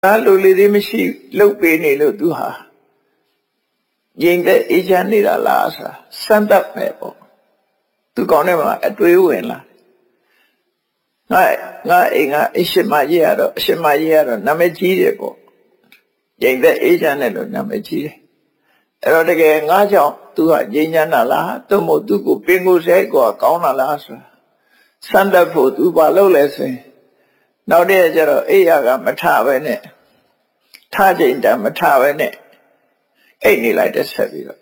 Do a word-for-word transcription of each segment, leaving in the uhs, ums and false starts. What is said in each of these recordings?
လူလေးတွေမရှိလှုပ်ပေးနေလို့သူဟာငြိမ်သက်အေးချမ်းနေတာလားဆိုတာစမ်းသပ်ပဲပေါ့သူကောင်းထဲမှာအတွေးဝင်လာငါငါအိမ်ကအရှင်မကြီးကတော့အရှင်မကြီးကတော့နာမည်ကြီးတယ်ပေါ့ငြိမ်သက်အေးချမ်းတယ်လို့နာမည်ကြီးတယ်အဲ့တော့တကယ်ငါကြောင့်သူကငြိမ်းချမ်းတာလားသို့မဟုတ်သူကိုပင်ကိုယ်ဆိုင်ကိုကောင်းတာလားဆိုတာစမ်းသပ်ဖို့သူဘာလုပ်လဲဆိုရင်နောက်တည့်ကျတော့အိယာကမထပဲနဲ့ထားချိန်တည်းမထပဲနဲ့အိတ်နေလိုက်တဲ့ဆက်ပြီးတော့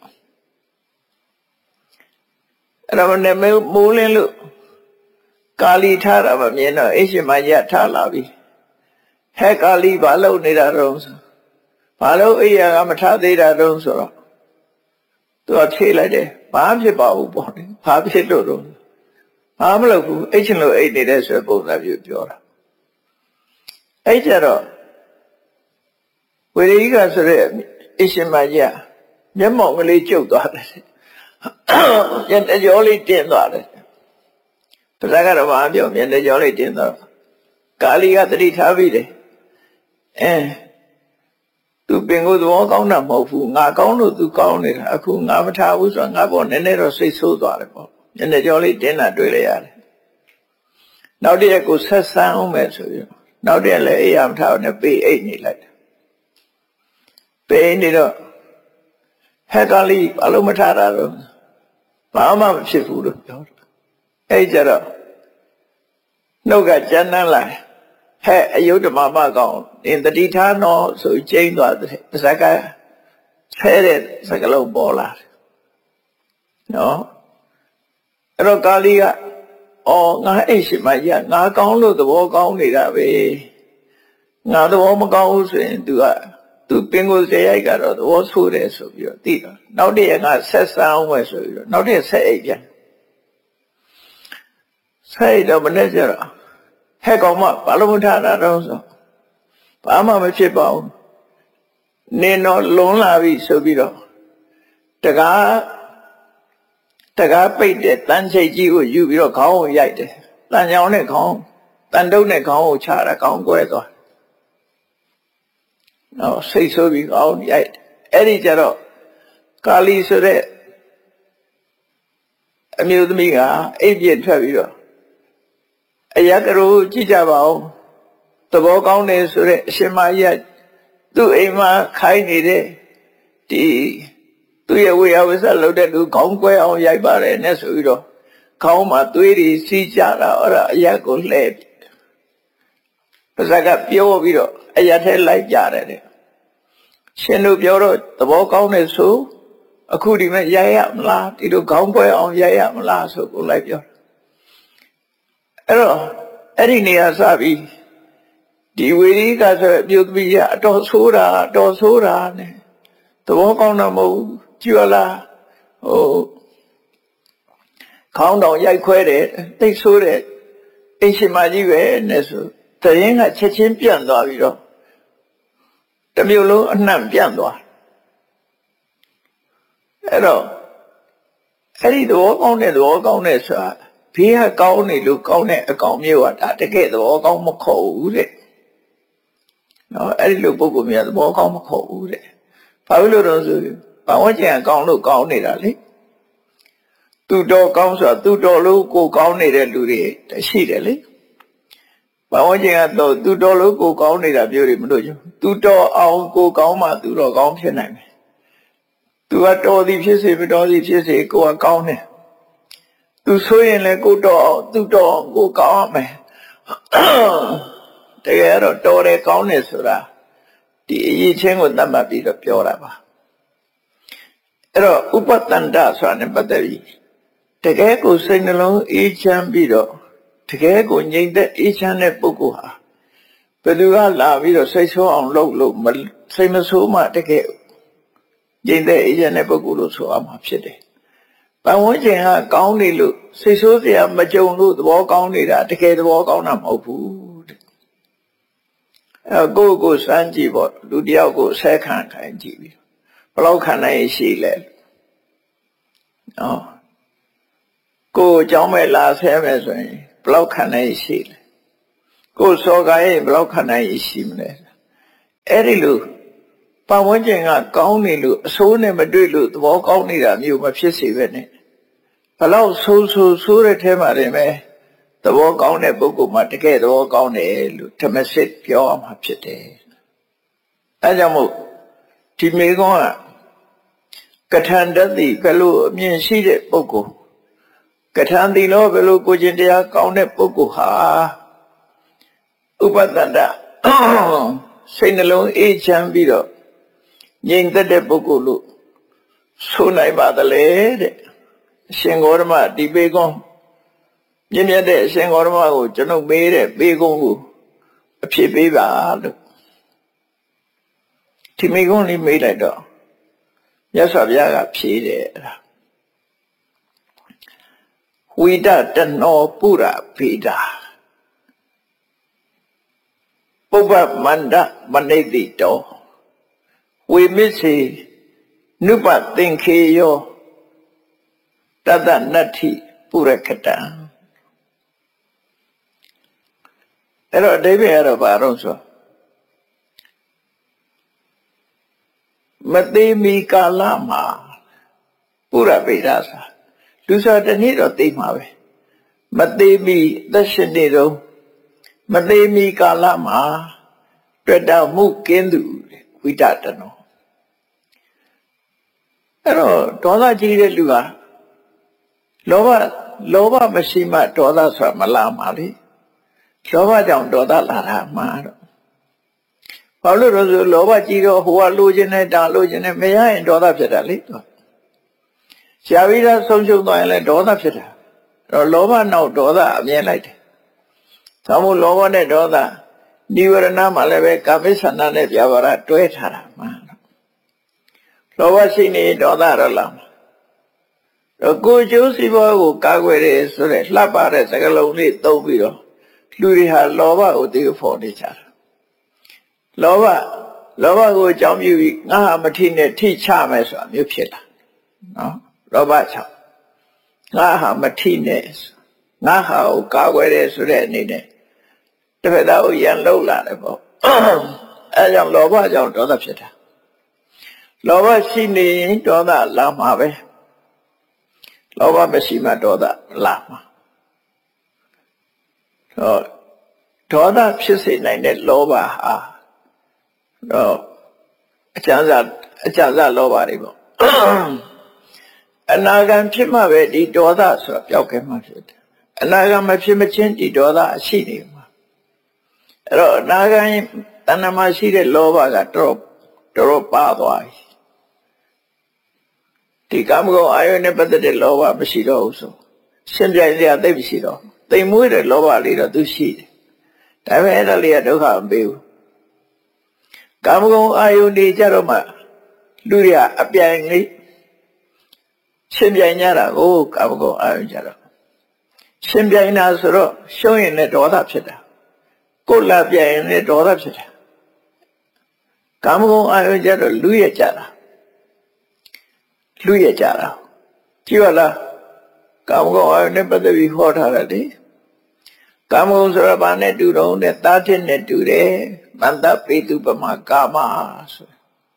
အဲ့တော့နေမိုးလင်းလို့ကာလီထားတာမမြင်တော့အိရှင်မကြီးထားလာပြီဟဲ့ကာလီဘာလုပ်နေတာတော့ဆိုဘာလို့အိယာကမထသေးတာတော့ဆိုတော့သူကဖြေလိုက်တယ်ဘာဖြစ်ပါဘူးပေါ့လေဘာဖြစ်လို့တော့ဘာမလုပ်ဘူးအိတ်ချင်လို့အိတ်နေတဲ့ဆိုပုံစံမျိုးပြောတာအဲ့ကြတော့ဝေရိကဆိုတဲ့အရှင်မကြီးမျက်မှောင်ကလေးကျုပ်သွားတယ်ညတကြောလေးတင်းသွားတယ်ပဇာကတော့ဘာပြောမျက်တကြောလေးတင်းသွားကာလီကတတိထားပြီးတယ်အဲသူပင်ကိုသဘောကောင်းတာမဟုတ်ဘူးငါကောင်းလို့သူကောင်းနေတာအခုငါမထားဘူးဆိုတော့ငါပေါ့နည်းနည်းတော့စိတ်ဆိုးသွားတယ်ပေါ့မျက်တကြောလေးတင်းတာတွေ့လိုက်ရတယ်နောက်တည့်ကိုဆက်ဆန်းအောင်မယ်ဆိုပြီးနောက်တည့်လည်းအိယာမထားနဲ့ပေအိတ်နေလိုက်ပေနေတော့ဟဲ့ကလေးဘာလို့မထားတာတော့ဘာမှမဖြစ်ဘူးလို့ပြောတယ်အဲ့ကြတော့နှုတ်ကကြမ်းတမ်းလာဟဲ့အယုဒ္ဓမမကောင်အင်တတိထားတော့ဆိုကျိန်းသွားတဲ့ပါဇက်ကဆဲတဲ့စကလုံးပေါ်လာတယ်နော်အဲ့တော့ကာလီကအော်ငါအိတ်ရှိမှရငါကောင်းလို့သဘောကောင်းနေတာပဲငါသဘောမကောင်းဘူးဆိုရင် तू ကသူပင်ကိုယ်စေရိုက်ကတော့သဘောဆိုးတယ်ဆိုပြီးတော့သိတာနောက်တည့်ကဆက်ဆန်းအောင်ပဲဆိုပြီးတော့နောက်တည့်ဆက်အိပ်ပြန်ဆက်အိပ်တော့မနေ့ကျတော့ဟဲ့ကောင်မဘာလို့မထားတာတော့ဆိုဘာမှမဖြစ်ပါဘူးနင်းတော့လွန်လာပြီဆိုပြီးတော့တကားတကားပိတ်တဲ့တန်းချိတ်ကြီးကိုယူပြီးတော့ခေါင်းကိုရိုက်တယ်တန်ချောင်းနဲ့ခေါင်းတန်တုပ်နဲ့ခေါင်းကိုချတာခေါင်းကွဲသွားနော်စိတ်ဆိုးပြီးခေါင်းရိုက်အဲ့ဒီကျတော့ကာလီဆိုတဲ့အမျိုးသမီးကအိပ်ပြစ်ထွက်ပြီးတော့အယကရိုကြည့်ကြပါဦးသဘောကောင်းတယ်ဆိုတဲ့အရှင်မကြီးကသူ့အိမ်မှာခိုင်းနေတဲ့ဒီသူ့ရဲ့ဝေယဝစ္စလုပ်တဲ့လူခေါင်းကွဲအောင်ရိုက်ပါတယ်နဲ့ဆိုပြီးတော့ခေါင်းမှာသွေးတွေစီးကြတာအဲ့ဒါအယကိုလှဲ့ပါဇက်ကပြောပြီးတော့အယထဲလိုက်ကြတယ်တဲ့ရှင်တို့ပြောတော့သဘောကောင်းတယ်ဆိုအခုဒီမဲ့ရိုက်ရမလားဒီလိုခေါင်းပွဲအောင်ရိုက်ရမလားဆိုကိုလိုက်ပြောအဲ့တော့အဲ့ဒီနေရာစပြီးဒီဝေရိကဆိုအပြုသမီးကအတော်ဆိုးတာအတော်ဆိုးတာနဲ့သဘောကောင်းတာမဟုတ်ကြွလာဟိုခေါင်းတောင်ရိုက်ခွဲတယ်တိတ်ဆိုးတယ်အရှင်မကြီးပဲနဲ့ဆိုတရင်ကချက်ချင်းပြန့်သွားပြီးတော့တမျိုးလုံးအနှံ့ပြန့်သွားအဲ့တော့အဲ့ဒီသဘောကောင်းတဲ့သဘောကောင်းတဲ့ဆိုတာဘေးကကောင်းနေလို့ကောင်းတဲ့အကောင်မျိုးကဒါတကယ်သဘောကောင်းမခေါ်ဘူးတဲ့နော်အဲ့ဒီလိုပုဂ္ဂိုလ်မျိုးသဘောကောင်းမခေါ်ဘူးတဲ့ဘာလို့လို့တော့ဆိုဘာဝကျင်ကောင်းလို့ကောင်းနေတာလေသူတော်ကောင်းဆိုတာသူတော်လို့ကိုကောင်းနေတဲ့လူတွေရှိတယ်လေဘာဝကျင်ကတော့သူတော်လို့ကိုကောင်းနေတာပြောတယ်မလို့သူတော်အောင်ကိုကောင်းမှသူတော်ကောင်းဖြစ်နိုင်တယ်သူကတော်သည်ဖြစ်စေမတော်သည်ဖြစ်စေကိုကကောင်းတယ်သူဆိုရင်လည်းကိုတော်အောင်သူတော်ကိုကောင်းရမယ်တကယ်တော့တော်တယ်ကောင်းတယ်ဆိုတာဒီအရေးချင်းကိုသတ်မှတ်ပြီးတော့ပြောတာပါအဲ့တော့ဥပတန္တဆိုတာနဲ့ပတ်သက်ပြီးတကယ်ကိုစိတ်နှလုံးအေးချမ်းပြီးတော့တကယ်ကိုငြိမ်သက်အေးချမ်းတဲ့ပုဂ္ဂိုလ်ဟာဘယ်သူကလာပြီးတော့စိတ်ဆိုးအောင်လုပ်လို့စိတ်မဆိုးမှတကယ်ငြိမ်သက်အေးချမ်းတဲ့ပုဂ္ဂိုလ်လို့ဆိုရမှာဖြစ်တယ်။ပတ်ဝန်းကျင်ကကောင်းနေလို့စိတ်ဆိုးစရာမကြုံလို့သဘောကောင်းနေတာတကယ်သဘောကောင်းတာမဟုတ်ဘူးတဲ့။အဲကိုယ့်ကိုစမ်းကြည့်ပေါ့လူတယောက်ကိုဆဲခံခိုင်းကြည့်ပြီးဘယ်လောက်ခံနိုင်ရှိလဲ။နော်ကိုယ်အကြောင်းမဲ့လာဆဲမယ်ဆိုရင်ဘယ်လောက်ခံနိုင်ရှိလဲကိုယ်စော်ကားရင်ဘယ်လောက်ခံနိုင်ရှိမလဲအဲ့ဒီလိုပတ်ဝန်းကျင်ကကောင်းနေလို့အဆိုးနဲ့မတွေ့လို့သဘောကောင်းနေတာမျိုးမဖြစ်စေပဲနဲ့ဘလောက်ဆိုးဆိုးဆိုးတဲ့ထဲမှာတင်ပဲသဘောကောင်းတဲ့ပုဂ္ဂိုလ်မှာတကယ်သဘောကောင်းတယ်လို့ဓမ္မစစ်ပြောရမှာဖြစ်တယ်အဲကြောင့်မို့ဒီမိကုံးကကထာတတိဘယ်လိုအမြင်ရှိတဲ့ပုဂ္ဂိုလ်ကထာတိလောဘယ်လိုကိုကျင့်တရားကောင်းတဲ့ပုဂ္ဂိုလ်ဟာဥပဒန္တစိတ်နှလုံးအေးချမ်းပြီးတော့ငြိမ်သက်တဲ့ပုဂ္ဂိုလ်လို့ဆိုနိုင်ပါသလဲတဲ့အရှင်ဂေါတမဒီပေကုံးမြင့်မြတ်တဲ့အရှင်ဂေါတမကိုကျွန်ုပ်မေးတဲ့ပေကုံးကိုအဖြစ်ပေးပါလို့ဒီပေကုံးလေးမေးလိုက်တော့မြတ်စွာဘုရားကဖြေတယ်အဲ့ဒါဝိဒတနောပုရဖေတာပုပ္ပမန္တမနိတိတောဝိမစ္စေနုပသင်္ခေယောတတနတ္ထိပုရခတံအဲ့တော့အဓိပ္ပာယ်ကတော့ဘာလို့ဆိုမသေးမီကာလမှာပုရပေတာဆိုလူဆိုတနေ့တော့သိမှာပဲမသေးမီသက်ရှင်နေတော့မသေးမီကာလမှာတွေ့တာမှုကင်းသူဝိတတနောအဲ့တော့ဒေါသကြီးတဲ့လူကလောဘလောဘမရှိမှဒေါသဆိုတာမလာမှာလေလောဘကြောင့်ဒေါသလာတာမှာတော့ဘာလို့လဲဆိုလောဘကြီးတော့ဟိုကလိုချင်တဲ့တာလိုချင်တဲ့မရရင်ဒေါသဖြစ်တာလေရှားပြီးတော့ဆုံးရှုံးသွားရင်လည်းဒေါသဖြစ်တာအဲ့တော့လောဘနောက်ဒေါသအမြင်လိုက်တယ်ဒါမို့လောဘနဲ့ဒေါသနိဝရဏမှာလည်းပဲကာမိသန္တာနဲ့ပြဘာရတွဲထားတာမှာလောဘရှိနေဒေါသတော့လာမှာတော့ကိုယ်ကျိုးစီးပွားကိုကာကွယ်တယ်ဆိုတဲ့လှပတဲ့စကားလုံးလေးသုံးပြီးတော့လူတွေဟာလောဘကိုသိဖို့နေကြတာလောဘလောဘကိုအကြောင်းပြုပြီးငါဟာမထိနဲ့ထိချမယ်ဆိုတာမျိုးဖြစ်လာနော်လောဘချောင်းငါဟာမထိနဲ့ငါဟာကိုကာကွယ်တယ်ဆိုတဲ့အနေနဲ့တစ်ဖက်သားကိုရန်လုံးလာတယ်ပေါ့အဲကြောင့်လောဘကြောင့်ဒေါသဖြစ်တာလောဘရှိနေရင်ဒေါသလာမှာပဲလောဘမရှိမှဒေါသလာမှာဟောဒေါသဖြစ်စေနိုင်တဲ့လောဘဟာတော့အကျဉ်းစားအကျဉ်းစားလောဘတွေပေါ့အနာဂံဖြစ်မှပဲဒီဒေါသဆိုတာပျောက်ကဲမှဖြစ်တယ်အနာဂံမဖြစ်မချင်းဒီဒေါသအရှိနေမှာအဲ့တော့အနာဂံတဏ္ဍမှာရှိတဲ့လောဘကတော်တော်ပါသွားပြီဒီကာမဂုဏ်အာယုန်နဲ့ပတ်သက်တဲ့လောဘမရှိတော့ဘူးဆိုရှင်ပြိုင်စရာသိမရှိတော့တိမ်မွေးတဲ့လောဘလေးတော့သူရှိတယ်ဒါပေမဲ့အဲ့ဒါလေးကဒုက္ခမပေးဘူးကာမဂုဏ်အာယုန်တွေကြတော့မှလူတွေကအပြိုင်လေးရှင်ပြိုင်ကြတာကိုကာမဂုဏ်အာယုန်ကြတော့ရှင်ပြိုင်တာဆိုတော့ရှုံးရင်လည်းဒေါသဖြစ်တာကိုယ်လာပြိုင်ရင်လည်းဒေါသဖြစ်တာကာမဂုဏ်အာယုန်ကြတော့လူရကြတာလူရကြတာကြည့်ရလားကာမဂုဏ်အာယုန်နဲ့ပတ်သက်ပြီးဟောထားတယ်လေကာမဂုဏ်ဆိုတာဘာနဲ့တူတော့တဲ့သားထက်နဲ့တူတယ်မန္တပေတုပမကာမဆို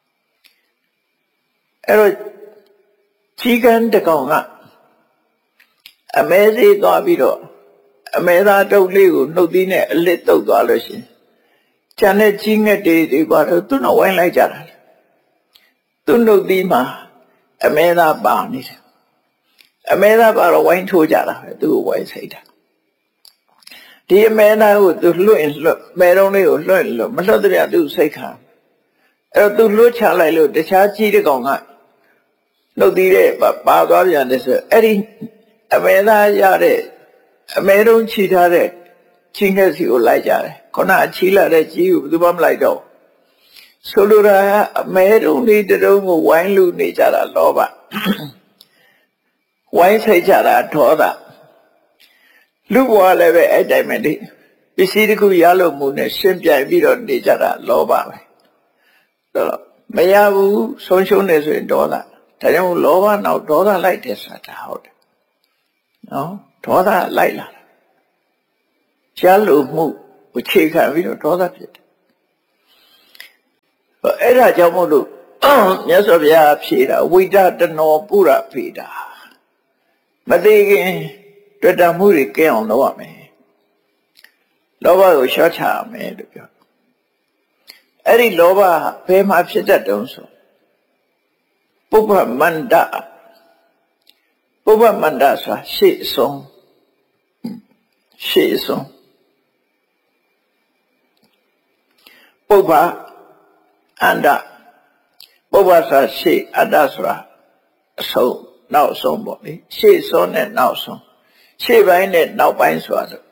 အဲ့တော့ကြီးကန်းတကောင်ကအမဲစေးသွားပြီးတော့အမဲသားတုပ်လေးကိုနှုတ်သီးနဲ့အလစ်တုပ်သွားလို့ရှိရင်ကျန်တဲ့ကြီးငှက်တွေတွေကတော့သူ့နောက်ဝိုင်းလိုက်ကြတာသူ့နှုတ်သီးမှာအမဲသားပါနေတယ်အမဲသားပါတော့ဝိုင်းထိုးကြတာပဲသူ့ကိုဝိုင်းစိတ်တာဒီအမဲသားကိုသူလွှင့်လွှတ်မဲတုံးလေးကိုလွှင့်လွှတ်မလွှတ်တဲ့သူစိတ်ခံအဲ့တော့သူလွှတ်ချလိုက်လို့တခြားကြီးတဲ့ကောင်ကနှုတ်သီးတဲ့ပါသွားပြန်တယ်ဆိုအဲ့ဒီအမဲသားရတဲ့အမဲတုံးချီထားတဲ့ချင်းငှက်စီကိုလိုက်ကြတယ်ခုနအချီလာတဲ့ကြီးကိုဘယ်သူမှမလိုက်တော့ဆိုလိုတာကအမဲတုံးလေးတုံးကိုဝိုင်းလူနေကြတာလောဘဝိုင်းစိတ်ကြတာဒေါသလူဘဝလည်းပဲအဲ့တိုင်းပဲလေပစ္စည်းတစ်ခုရလို့မှုနဲ့ရှင်းပြိုင်ပြီးတော့နေကြတာလောဘပဲတော့မရဘူးဆုံးရှုံးနေဆိုရင်ဒေါသဒါကြောင့်လောဘနောက်ဒေါသလိုက်တယ်ဆိုတာဟုတ်တယ်နော်ဒေါသလိုက်လာတာရှားလို့မှုအခြေခံပြီးတော့ဒေါသဖြစ်တယ်အဲ့ဒါကြောင့်မို့လို့မြတ်စွာဘုရားဖြေတာဝိဒတနောပုရဖေတာမသေးခင်တွေ့တာမှုတွေကဲအောင်လုပ်ရမယ်လောဘကိုလျှော့ချရမယ်လို့ပြောအဲ့ဒီလောဘဘယ်မှာဖြစ်တတ်တုံးဆိုပုပ္ပမန္တပုပ္ပမန္တဆိုတာရှေ့ဆုံးရှေ့ဆုံးပုပ္ပအန္တပုပ္ပဆိုတာရှေ့အတ္တဆိုတာအဆုံးနောက်ဆုံးပေါ့လေရှေ့ဆုံးနဲ့နောက်ဆုံးရှေ့ပိုင်းနဲ့နောက်ပိုင်းဆိုတာဆို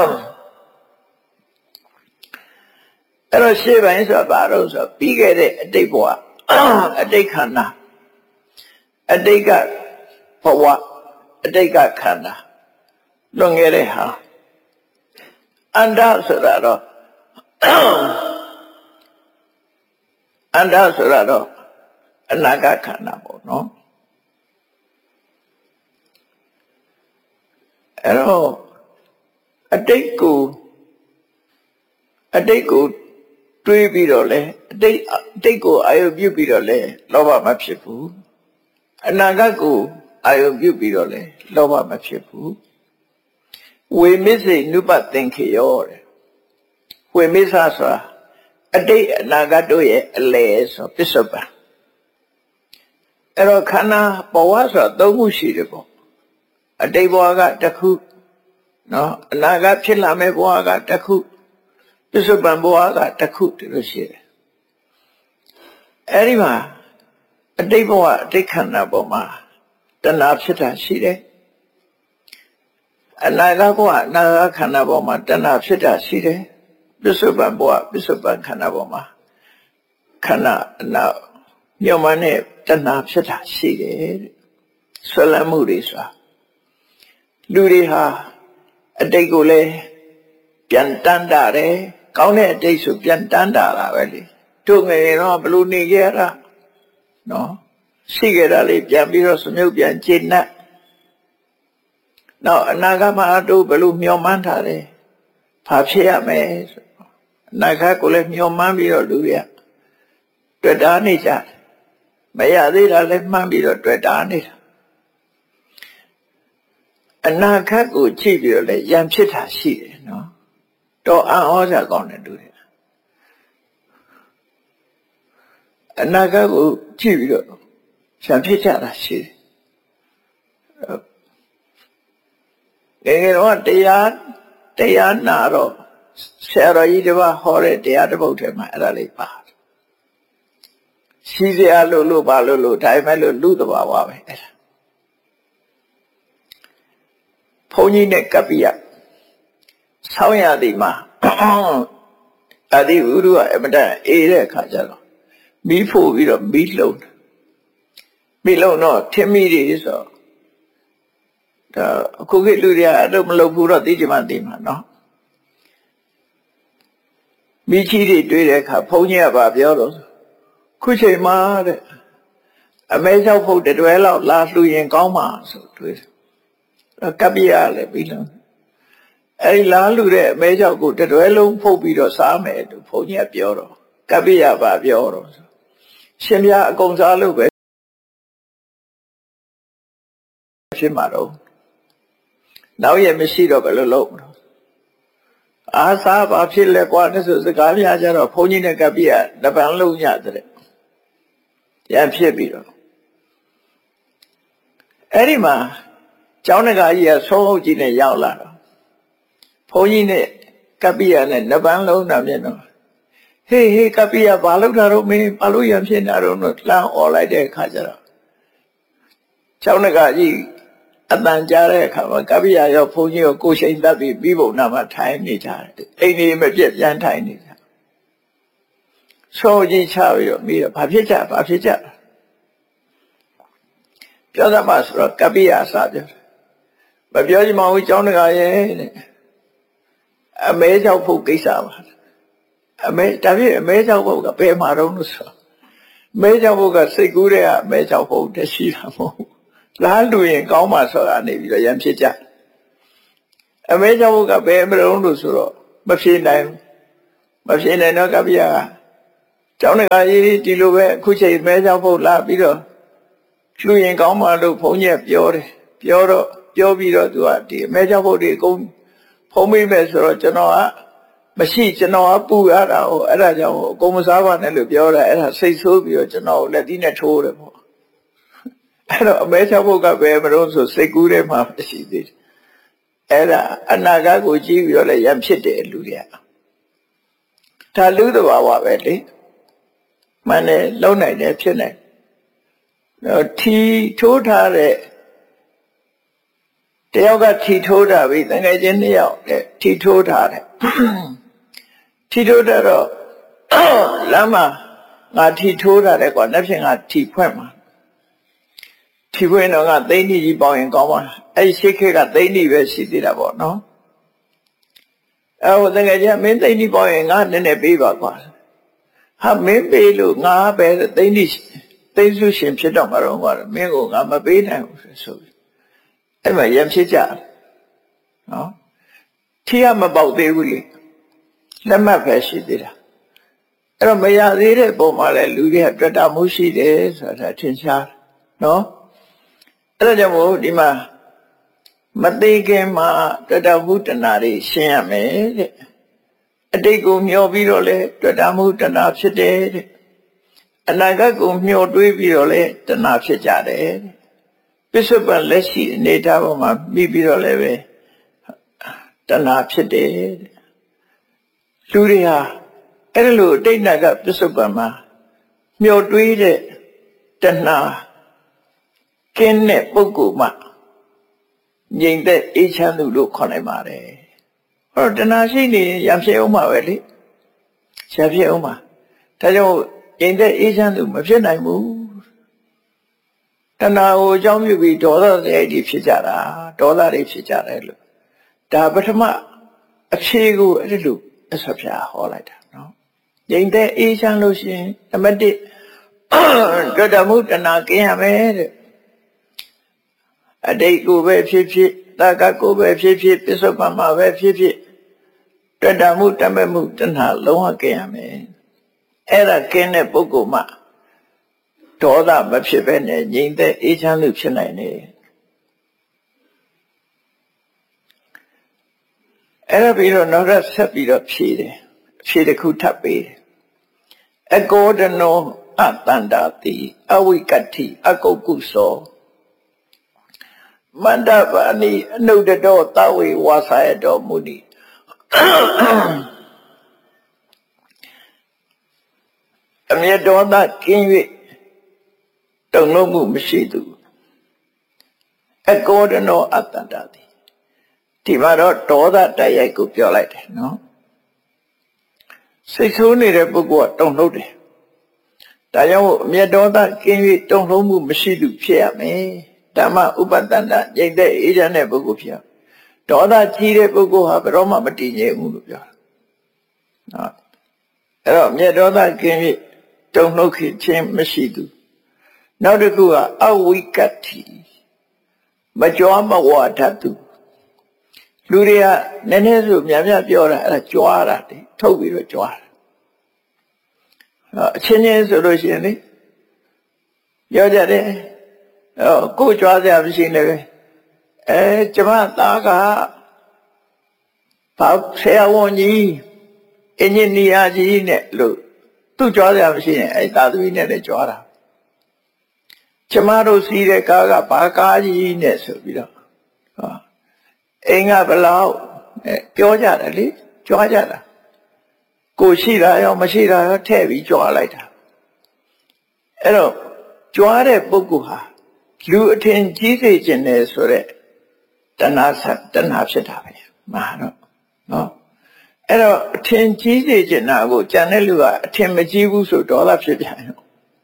အဲ့တော့ရှေ့ပိုင်းဆိုတာဘာလို့ဆိုပြီးခဲ့တဲ့အတိတ်ဘဝအတိတ်ခန္ဓာအတိတ်ကဘဝအတိတ်ကခန္ဓာလွန်ခဲ့တဲ့ဟာအန္တဆိုတာတော့အန္တဆိုတာတော့အနာဂတ်ခန္ဓာပေါ့နော်အဲ့တော့အတိတ်ကိုအတိတ်ကိုတွေးပြီးတော့လဲအတိတ်အတိတ်ကိုအာရုံပြုပြီးတော့လဲလောဘမဖြစ်ဘူးအနာဂတ်ကိုအာရုံပြုပြီးတော့လဲလောဘမဖြစ်ဘူးဝေမစ္စေနုပသင်္ခေယောတဲ့ဝေမစ္ဆဆိုတာအတိတ်အနာဂတ်တို့ရဲ့အလယ်ဆိုပစ္စုပန်အဲ့တော့ခန္ဓာဘဝဆိုတာသုံးခုရှိတယ်ပေါ့အတိတ်ဘဝကတစ်ခုနော်အနာဂတ်ဖြစ်လာမယ့်ဘဝကတစ်ခုပစ္စုပန်ဘဝကတစ်ခုတလို့ရှိတယ်အဲ့ဒီမှာအတိတ်ဘဝအတိတ်ခန္ဓာပေါ်မှာတဏှာဖြစ်တာရှိတယ်အနာဂတ်ဘဝအနာဂတ်ခန္ဓာပေါ်မှာတဏှာဖြစ်တာရှိတယ်ပစ္စုပန်ဘဝပစ္စုပန်ခန္ဓာပေါ်မှာခန္ဓာအနာညောမနဲ့တဏှာဖြစ်တာရှိတယ်ဆွလမ်းမှုတွေဆိုတာလူတွေဟာအတိတ်ကိုလည်းပြန်တန်းတာတယ်ကောင်းတဲ့အတိတ်ဆိုပြန်တန်းတာလာပဲလေတို့ငယ်တော့ဘလို့နေခဲ့ရတာနော်ရှိခဲ့တာလေးပြန်ပြီးတော့စမြုပ်ပြန်ကျင့်납နောက်အနာဂတ်မှာတို့ဘလို့မျှော်မှန်းထားတယ်ဘာဖြစ်ရမယ်ဆိုအနာဂတ်ကိုလည်းမျှော်မှန်းပြီးတော့လူရတွေ့တာနေကြတယ်မရသေးတာလည်းမှန်းပြီးတော့တွေ့တာနေတာအနာဂတ်ကိုကြည့်ပြီးတော့လည်းရံဖြစ်တာရှိတယ်နော်တော့အံ့ဩစရာကောင်းတယ်တူတယ်အနာဂတ်ကိုကြည့်ပြီးတော့ရံဖြစ်ကြတာရှိတယ်ငယ်ငယ်တော့တရားတရားနာတော့ဆရာတော်ကြီးတစ်ပါးဟောတဲ့တရားတစ်ပုဒ်ထဲမှာအဲ့ဒါလေးပါတယ်ရှိစရာလို့လို့ပါလို့လို့ဒါပေမဲ့လို့လူတဘာဝပဲအဲ့ဒါဘုန်းကြီးနဲ့ကပ္ပိယဆောင်းရသည်မှာအဒီဥရုကအမတန်အေးတဲ့အခါကျတော့မီးဖို့ပြီးတော့မီးလှုံတယ်မီးလှုံတော့ထင်းမီးတွေဆိုဒါအခုခေတ်လူတွေကအလုပ်မလုပ်ဘူးတော့သိကြမှသိမှာနော်မိချီတွေတွေ့တဲ့အခါဘုန်းကြီးကဗာပြောတော့ခုချိန်မှာတဲ့အမဲလျှောက်ဖို့တတွဲလောက်လာလှူရင်ကောင်းမှာဆိုတွေ့တယ်ကပ္ပိယလည်းပြီးလုံးအဲဒီလာလှူတဲ့အမဲလျှောက်ကိုတတွဲလုံးဖုတ်ပြီးတော့စားမယ်လို့ဘုန်းကြီးကပြောတော့ကပ္ပိယဗာပြောတော့ရှင်ပြအကုန်စားလို့ပဲဖြစ်မှာတော့နောက်ရမရှိတော့ဘယ်လိုလုပ်မလဲအာသာဘာဖြစ်လဲကွာနဲ့ဆိုစကားပြကြတော့ဘုန်းကြီးနဲ့ကပ္ပိယတပံလုံးညတဲ့ရံဖြစ်ပြီးတော့အဲ့ဒီမှာကျောင်းတကာကြီးကဆုံးဟုတ်ကြီးနဲ့ရောက်လာတော့ဘုန်းကြီးနဲ့ကပ္ပိယနဲ့နပန်းလုံးတာမြင်တော့ဟေးဟေးကပ္ပိယဘာလုပ်တာတော့မင်းဘာလို့ရံဖြစ်နေတာတော့လှမ်းអော်လိုက်တဲ့အခါကျတော့ကျောင်းတကာကြီးအတန်ကြားတဲ့အခါမှာကပ္ပိယရောဘုန်းကြီးရောကိုယ်ချိန်တက်ပြီးပြီးပုံနာမှာထိုင်နေကြတယ်အိမ်ကြီးမပြတ်ပြန်ထိုင်နေကြဆိုကြီးချပြီးတော့မိတော့ဘာဖြစ်ကြဘာဖြစ်ကြပြောသမှာဆိုတော့ကပ္ပိယစပြောမပြောချင်မဘူးကျောင်းတကာရဲ့တဲ့အမဲကြောက်ဖို့ကိစ္စပါအမဲဒါဖြစ်အမဲကြောက်ဖို့ကဘယ်မှာတော့လို့ဆိုမဲကြောက်ဖို့ကစိတ်ကူးတဲ့အမဲကြောက်ဖို့တရှိတာမဟုတ်လားလူရင်ကောင်းမှဆိုတာနေပြီးတော့ရံဖြစ်ကြအမဲကြောက်ဖို့ကဘယ်မလို့လို့ဆိုတော့မဖြစ်နိုင်မဖြစ်နိုင်တော့ကပ္ပိယကကျောင်းတကာကြီးဒီလိုပဲအခုချိန်မဲချောင်းဖို့လာပြီးတော့လူရင်ကောင်းမှလို့ဘုန်းကြီးပြောတယ်ပြောတော့ပြောပြီးတော့သူကဒီမဲချောင်းဖို့တွေအကုန်ဖုံးမိမယ်ဆိုတော့ကျွန်တော်ကမရှိကျွန်တော်ကပူရတာဟိုအဲ့ဒါကြောင့်အကုန်မစားပါနဲ့လို့ပြောတာအဲ့ဒါစိတ်ဆိုးပြီးတော့ကျွန်တော်လက်သီးနဲ့ထိုးတယ်ပေါ့အဲ့တော့အမဲချောင်းဖို့ကပဲမလို့ဆိုစိတ်ကူးထဲမှာရှိသေးတယ်အဲ့ဒါအနာဂတ်ကိုကြည့်ပြီးတော့လည်းရံဖြစ်တယ်လူတွေကဒါလူသဘာဝပဲလေမှန်တယ်လုံနိုင်တယ်ဖြစ်နိုင်တော့ထီထိုးထားတဲ့တယောက်ကထီထိုးတာပြီတကယ်ချင်းနှစ်ယောက်တဲ့ထီထိုးထားတယ်ထီထိုးတော့လမ်းမှာငါထီထိုးတာတဲ့ကွာနှစ်ဖြင့်ငါထီဖွင့်မှာထီဖွင့်တော့ငါသိန်းကြီးပေါင်ရင်ကောင်းပါအဲ့ရှိခေတ်ကသိန်းကြီးပဲရှိသေးတာပေါ့နော်အဲ့ဟိုတကယ်ချင်းမင်းသိန်းကြီးပေါင်ရင်ငါနည်းနည်းပေးပါကွာဟာမင်းပေးလို့ငါပဲသိန်းကြီးသိန်းစုရှင်ဖြစ်တော့မှာတော့ကွာမင်းကိုငါမပေးနိုင်ဘူးဆိုပြီးအဲ့မှာရံဖြစ်ကြနော်ထီကမပေါက်သေးဘူးလေလက်မှတ်ပဲရှိသေးတာအဲ့တော့မရသေးတဲ့ပုံမှာလည်းလူတွေကတွေ့တာမှုရှိတယ်ဆိုတာထင်ရှားနော်အဲ့ဒါကြောင့်မို့ဒီမှာမသေးခင်မှာတွေ့တာမှုတဏှာတွေရှင်းရမယ်တဲ့အတိတ်ကိုမျှော်ပြီးတော့လဲတွေ့တာမှုတဏှာဖြစ်တယ်တဲ့အနာဂတ်ကိုမျှော်တွေးပြီးတော့လဲတဏှာဖြစ်ကြတယ်ပစ္စုပန်လက်ရှိအနေအထားပေါ်မှာမိပြီးတော့လည်းပဲတဏှာဖြစ်တယ်လူတွေဟာအဲ့ဒါလိုအတိတ်နာကပစ္စုပန်မှာမျှော်တွေးတဲ့တဏှာကင်းတဲ့ပုဂ္ဂိုလ်မှငြိမ်သက်အေးချမ်းသူလို့ခေါ်နိုင်ပါတယ်အဲ့တော့တဏှာရှိနေရံဖြစ်အောင်ပါပဲလေရံဖြစ်အောင်ပါဒါကြောင့်ငြိမ်သက်အေးချမ်းသူမဖြစ်နိုင်ဘူးတဏှာကိုအကြောင်းပြုပြီးဒေါသတွေအထိဖြစ်ကြတာဒေါသတွေဖြစ်ကြတယ်လို့ဒါပထမအဖြေကိုအဲ့လိုအဆက်ဖြာဟောလိုက်တာနော်ငြိမ်သက်အေးချမ်းလို့ရှိရင်နံပါတ်တစ်တွေ့တာမှုတဏှာကင်းရမယ်တဲ့အတိတ်ကိုပဲဖြစ်ဖြစ်တာကကိုပဲဖြစ်ဖြစ်ပစ္စုပန်မှာပဲဖြစ်ဖြစ်တွေ့တာမှုတမဲ့မှုတဏှာလုံးဝကင်းရမယ်အဲ့ဒါကင်းတဲ့ပုဂ္ဂိုလ်မှဒေါသမဖြစ်ပဲနဲ့ငြိမ်သက်အေးချမ်းလို့ဖြစ်နိုင်တယ်အဲ့ဒါပြီးတော့နောက်ထပ်ဆက်ပြီးတော့ဖြေတယ်ဖြေတစ်ခုထပ်ပေးတယ်အကောဒနောအတန္တာတိအဝိကတ္ထိအကုတ်ကုသောမန္တပါဏိအနုဒတောသဝေဝါစာယတောမုနိအမြတ်ဒေါသကင်း၍တုံ့လုံးမှုမရှိသူအကောဒနောအတ္တန္တာတိဒီမှာတော့ဒေါသတိုက်ရိုက်ကိုပြောလိုက်တယ်နော်စိတ်ဆိုးနေတဲ့ပုဂ္ဂိုလ်ကတုံ့လုံးတယ်ဒါကြောင့်အမြတ်ဒေါသကင်း၍တုံ့လုံးမှုမရှိသူဖြစ်ရမယ်ဓမ္မဥပတန္တငြိမ်သက်အေးချမ်းတဲ့ပုဂ္ဂိုလ်ဖြစ်ဒေါသကြီးတဲ့ပုဂ္ဂိုလ်ဟာဘယ်တော့မှမတည်ငြိမ်ဘူးလို့ပြောတာနော်အဲ့တော့အမြတ်ဒေါသကင်း၍တုံ့လုံးခြင်းမရှိသူနောက်တစ်ခုကအဝိကတ္ထိမကြွားမဝါတတ်သူလူတွေကနည်းနည်းဆိုများများပြောတာအဲ့ဒါကြွားတာလေထုတ်ပြီးတော့ကြွားတာအချင်းချင်းဆိုလို့ရှိရင်လေပြောကြတယ်အော်ကိုကြွားစရာမရှိနေပဲအဲကျမသားကဘာဆရာဝန်ကြီးအင်ဂျင်နီယာကြီးနဲ့လို့သူ့ကြွားစရာမရှိရင်အဲသားသမီးနဲ့လည်းကြွားတာကျမတို့စီးတဲ့ကားကဘာကားကြီးနဲ့ဆိုပြီးတော့ဟောအိမ်ကဘလောက်ပြောကြတယ်လေကြွားကြတာကိုရှိတာရောမရှိတာရောထည့်ပြီးကြွားလိုက်တာအဲ့တော့ကြွားတဲ့ပုဂ္ဂိုလ်ဟာလူအထင်ကြီးစေခြင်းနဲ့ဆိုတဲ့တဏှာတဏှာဖြစ်တာပဲမှာတော့နော်အဲ့တော့အထင်ကြီးစေခြင်းနာကိုကြံတဲ့လူကအထင်မကြီးဘူးဆိုဒေါသဖြစ်ပြန်ရော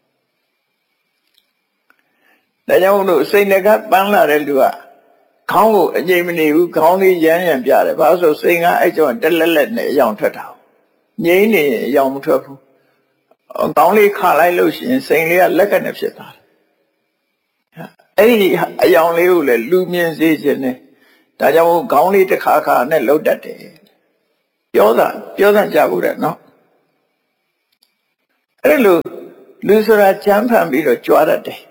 ဒါကြောင့်လို့စိတ်ငကပန်းလာတဲ့လူကခေါင်းကိုအငြိမ်မနေဘူးခေါင်းလေးရမ်းရမ်းပြတယ်ဘာလို့ဆိုစိတ်ကအဲ့ကြောင့်တက်လက်လက်နဲ့အယောင်ထွက်တာငြိမ်နေအယောင်မထွက်ဘူးခေါင်းလေးခါလိုက်လို့ရှိရင်စိတ်လေးကလက်ကနဲ့ဖြစ်သွားတယ်အဲ့ဒီအယောင်လေးကိုလည်းလူမြင်စေခြင်းနဲ့ဒါကြောင့်ခေါင်းလေးတစ်ခါခါနဲ့လှုပ်တတ်တယ်ပြောတာပြောတာကြားဘူးတဲ့နော်အဲ့လိုလူဆိုတာကြမ်းဖန်ပြီးတော့ကြွားတတ်တယ်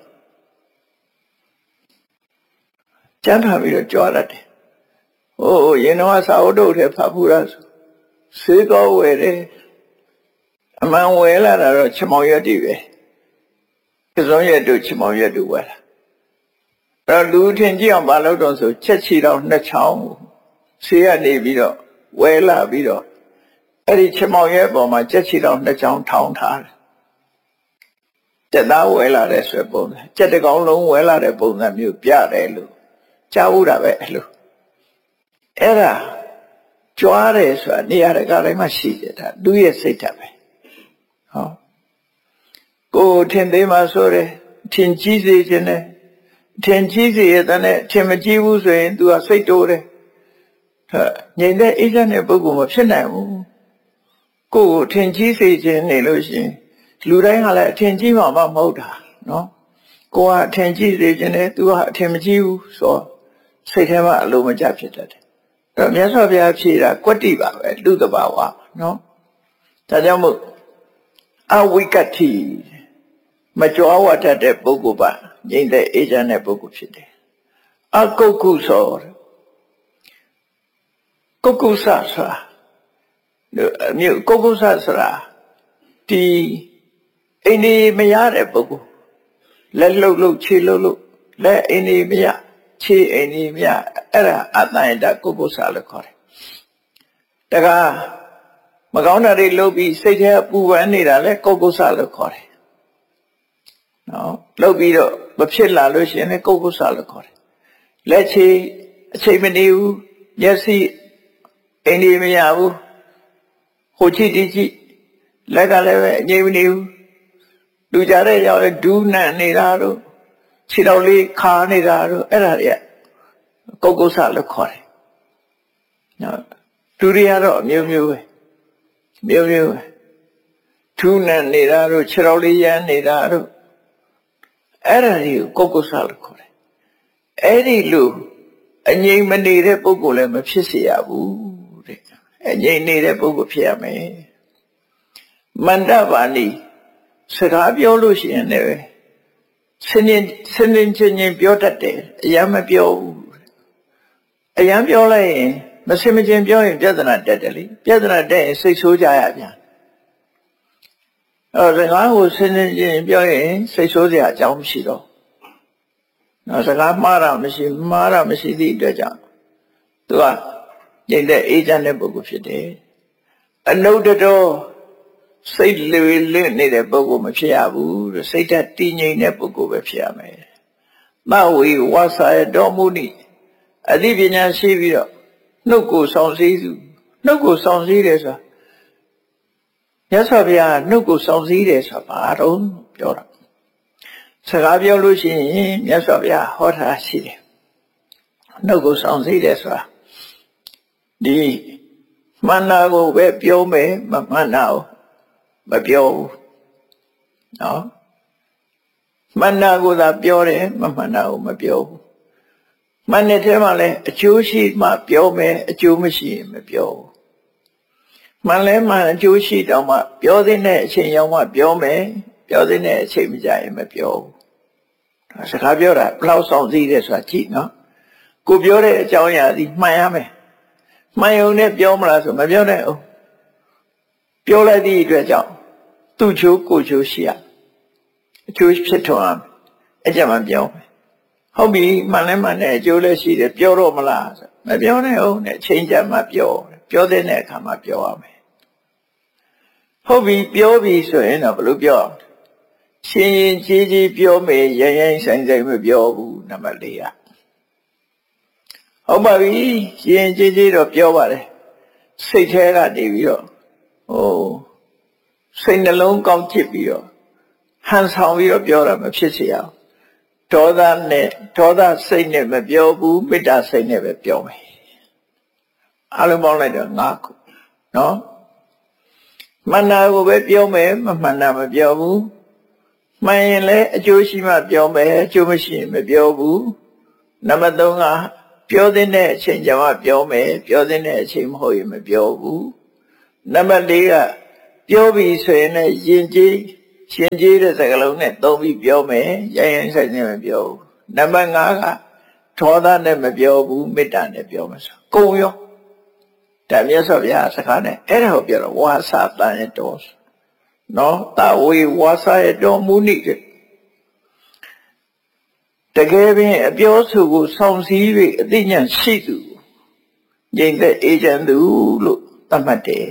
ကြမ်းဖန်ပြီးတော့ကြွားတတ်တယ်ဟိုရင်တော့စာအုပ်တုပ်ထဲဖတ်ဘူးလားစေကောဝယ်တယ်အမှန်ဝယ်လာတာတော့ချမောင်ရွက်တွေပဲကစုံရွက်တို့ချမောင်ရွက်တို့ဝယ်လာအဲ့တော့လူထင်ကြည့်အောင်မလုပ်တော့ဆိုချက်ချီတော့နှစ်ချောင်းဆေးကနေပြီးတော့ဝဲလာပြီးတော့အဲ့ဒီချမောင်ရဲ့ပေါ်မှာချက်ချီတော့နှစ်ချောင်းထောင်ထားတယ်တက်သားဝဲလာတဲ့ဆွဲပုံစံချက်တကောင်လုံးဝဲလာတဲ့ပုံစံမျိုးပြတယ်လို့ကြားဘူးတာပဲအဲ့လိုအဲ့ဒါကြွားတယ်ဆိုတာနေရာတကာတိုင်းမှာရှိတယ်ဒါသူ့ရဲ့စိတ်ဓာတ်ပဲဟောကိုထင်သေးမှဆိုတယ်ထင်ကြီးစေခြင်းနဲ့ထင်ကြီးစေရတဲ့ထင်မကြီးဘူးဆိုရင် तू ကစိတ်တိုးတယ်ငြိမ်တဲ့အိဋ္ဌနဲ့ပုဂ္ဂိုလ်မဖြစ်နိုင်ဘူးကိုယ်ကိုထင်ကြီးစေခြင်းနေလို့ရှိရင်လူတိုင်းကလည်းအထင်ကြီးမှမဟုတ်တာနော်ကိုကအထင်ကြီးစေခြင်းနဲ့ तू ကအထင်မကြီးဘူးဆိုစိတ်ထဲမှာအလိုမကျဖြစ်တတ်တယ်အဲ့တော့မြတ်စွာဘုရားဖြေတာကွတ္တိပါပဲလူတဘာဝနော်ဒါကြောင့်မို့အဝိကတ္တိမကြွားဝတတ်တဲ့ပုဂ္ဂိုလ်ပါငြိမ်တဲ့အေးချမ်းတဲ့ပုဂ္ဂိုလ်ဖြစ်တယ်အကုက္ကုဆိုကုက္ကုဆဆိုတာမြို့ကုက္ကုဆဆိုတာဒီအိန္ဒိမရတဲ့ပုဂ္ဂိုလ်လက်လှုပ်လှုပ်ခြေလှုပ်လှုပ်လက်အိန္ဒိမရခြေအိန္ဒိမရအဲ့ဒါအတ္တယတကုက္ကုဆလို့ခေါ်တယ်တခါမကောင်းတာတွေလုပ်ပြီးစိတ်ထဲပူပန်နေတာလဲကုက္ကုဆလို့ခေါ်တယ်နော်လုပ်ပြီးတော့မဖြစ်လာလို့ရှိရင်လည်းကုက္ကုဆလို့ခေါ်တယ်လက်ချေအချိန်မနေဘူးမျက်စိအိန္ဒိမရဘူးဟိုကြည့်ဒီကြည့်လက်ကလည်းပဲအငြိမ်မနေဘူးလူကြတဲ့ရောက်လဲဒူးနံနေတာတို့ခြေတော်လေးခါနေတာတို့အဲ့ဒါတွေကကုက္ကုဆလို့ခေါ်တယ်နော်လူတွေကတော့အမျိုးမျိုးပဲမျိုးမျိုးပဲထူးနံနေတာတို့ခြေတော်လေးရမ်းနေတာတို့အဲ့ဒါတွေကိုကုက္ကုဆလို့ခေါ်တယ်အဲ့ဒီလိုအငြိမ်မနေတဲ့ပုဂ္ဂိုလ်လည်းမဖြစ်စေရဘူးတဲ့အငြိမ်နေတဲ့ပုဂ္ဂိုလ်ဖြစ်ရမယ်မန္တပါဏိစကားပြောလို့ရှိရင်လည်းစင်းရင်စင်းရင်ချင်းချင်းပြောတတ်တယ်အရင်မပြောဘူးအရင်ပြောလိုက်ရင်မစင်မချင်းပြောရင်ပြဿနာတက်တယ်လေပြဿနာတက်ရင်စိတ်ဆိုးကြရပြန်အဲစကားကိုစင်းရင်ချင်းပြောရင်စိတ်ဆိုးစရာအကြောင်းမရှိတော့နော်စကားမှားတာမရှိမှားတာမရှိသည့်အတွက်ကြောင့်သူကကျင့်တဲ့အေးချမ်းတဲ့ပုဂ္ဂိုလ်ဖြစ်တယ်အနုတ္တတော်စိတ်လွေလွတ်နေတဲ့ပုဂ္ဂိုလ်မဖြစ်ရဘူးတဲ့စိတ်ဓာတ်တည်ငြိမ်တဲ့ပုဂ္ဂိုလ်ပဲဖြစ်ရမယ်သဝေဝါစာယတော်မူနိအသိပညာရှိပြီးတော့နှုတ်ကိုဆောင်စည်းစုနှုတ်ကိုဆောင်စည်းတယ်ဆိုတာမြတ်စွာဘုရားနှုတ်ကိုဆောင်စည်းတယ်ဆိုတာဘာတော့ပြောတာစကားပြောလို့ရှိရင်မြတ်စွာဘုရားဟောတာရှိတယ်နှုတ်ကိုဆောင်စည်းတယ်ဆိုတာဒီမှန်တာကိုပဲပြောမယ်မမှန်တာကိုမပြောဘူးနော်မှန်တာကိုသာပြောတယ်မမှန်တာကိုမပြောဘူးမှန်တဲ့ထဲမှာလဲအကျိုးရှိမှပြောမယ်အကျိုးမရှိရင်မပြောဘူးမှန်လဲမှန်အကျိုးရှိတော့မှပြောတဲ့အချိန်ရောက်မှပြောမယ်ပြောတဲ့အချိန်မကြရင်မပြောဘူးစကားပြောတာဘယ်လောက်ဆောင်စည်းတယ်ဆိုတာကြည့်နော်ကိုပြောတဲ့အကြောင်းအရာဒီမှန်ရမယ်မှန်ုံနဲ့ပြောမလားဆိုမပြောနဲ့အောင်ပြောလိုက်သည့်အတွက်ကြောင့်သူ့ချိုးကိုချိုးရှိရအကျိုးဖြစ်ထွန်းအောင်အကြမ်းမှပြောမယ်ဟုတ်ပြီမှန်လဲမှန်တဲ့အကျိုးလည်းရှိတယ်ပြောတော့မလားဆိုမပြောနဲ့အောင်နဲ့ချိန်ကြမှပြောပြောတဲ့အခါမှာပြောရမယ်ဟုတ်ပြီပြောပြီဆိုရင်တော့ဘယ်လိုပြောရှင်းရင်ကြီးကြီးပြောမယ်ရိုင်းရိုင်းဆိုင်ဆိုင်မပြောဘူးနံပါတ်၄ကဟုတ်ပါပြီရှင်ကြီးကြီးတော့ပြောပါတယ်စိတ်ထဲကနေပြီးတော့ဟိုစိတ်နှလုံးကောင်းချစ်ပြီးတော့ဟန်ဆောင်ပြီးတော့ပြောတာမဖြစ်စေအောင်ဒေါသနဲ့ဒေါသစိတ်နဲ့မပြောဘူးမေတ္တာစိတ်နဲ့ပဲပြောမယ်အလုံးပေါင်းလိုက်တော့၅ခုနော်မှန်တာကိုပဲပြောမယ်မမှန်တာမပြောဘူးမှန်ရင်လည်းအကျိုးရှိမှပြောမယ်အကျိုးမရှိရင်မပြောဘူးနံပါတ်၃ကပြောတဲ့အချိန်ကျမှပြောမယ်ပြောတဲ့အချိန်မဟုတ်ရင်မပြောဘူးနံပါတ်၄ကပြောပြီဆိုရင်လည်းယဉ်ကျေးရှင်ကြီးတဲ့စကားလုံးနဲ့သုံးပြီးပြောမယ်ရိုင်းရိုင်းဆိုင်ဆိုင်မပြောဘူးနံပါတ်၅ကဒေါသနဲ့မပြောဘူးမေတ္တာနဲ့ပြောမှာဆိုကုံရောဒါမြတ်စွာဘုရားစကားနဲ့အဲ့ဒါကိုပြောတော့ဝါစာတန်ရတော်နော်တာဝေဝါစာရတော်မူနိတဲ့တကယ်ပင်အပြောဆိုကိုစောင့်စည်း၍အသိဉာဏ်ရှိသူငြိမ်သက်အေးချမ်းသူလို့သတ်မှတ်တယ်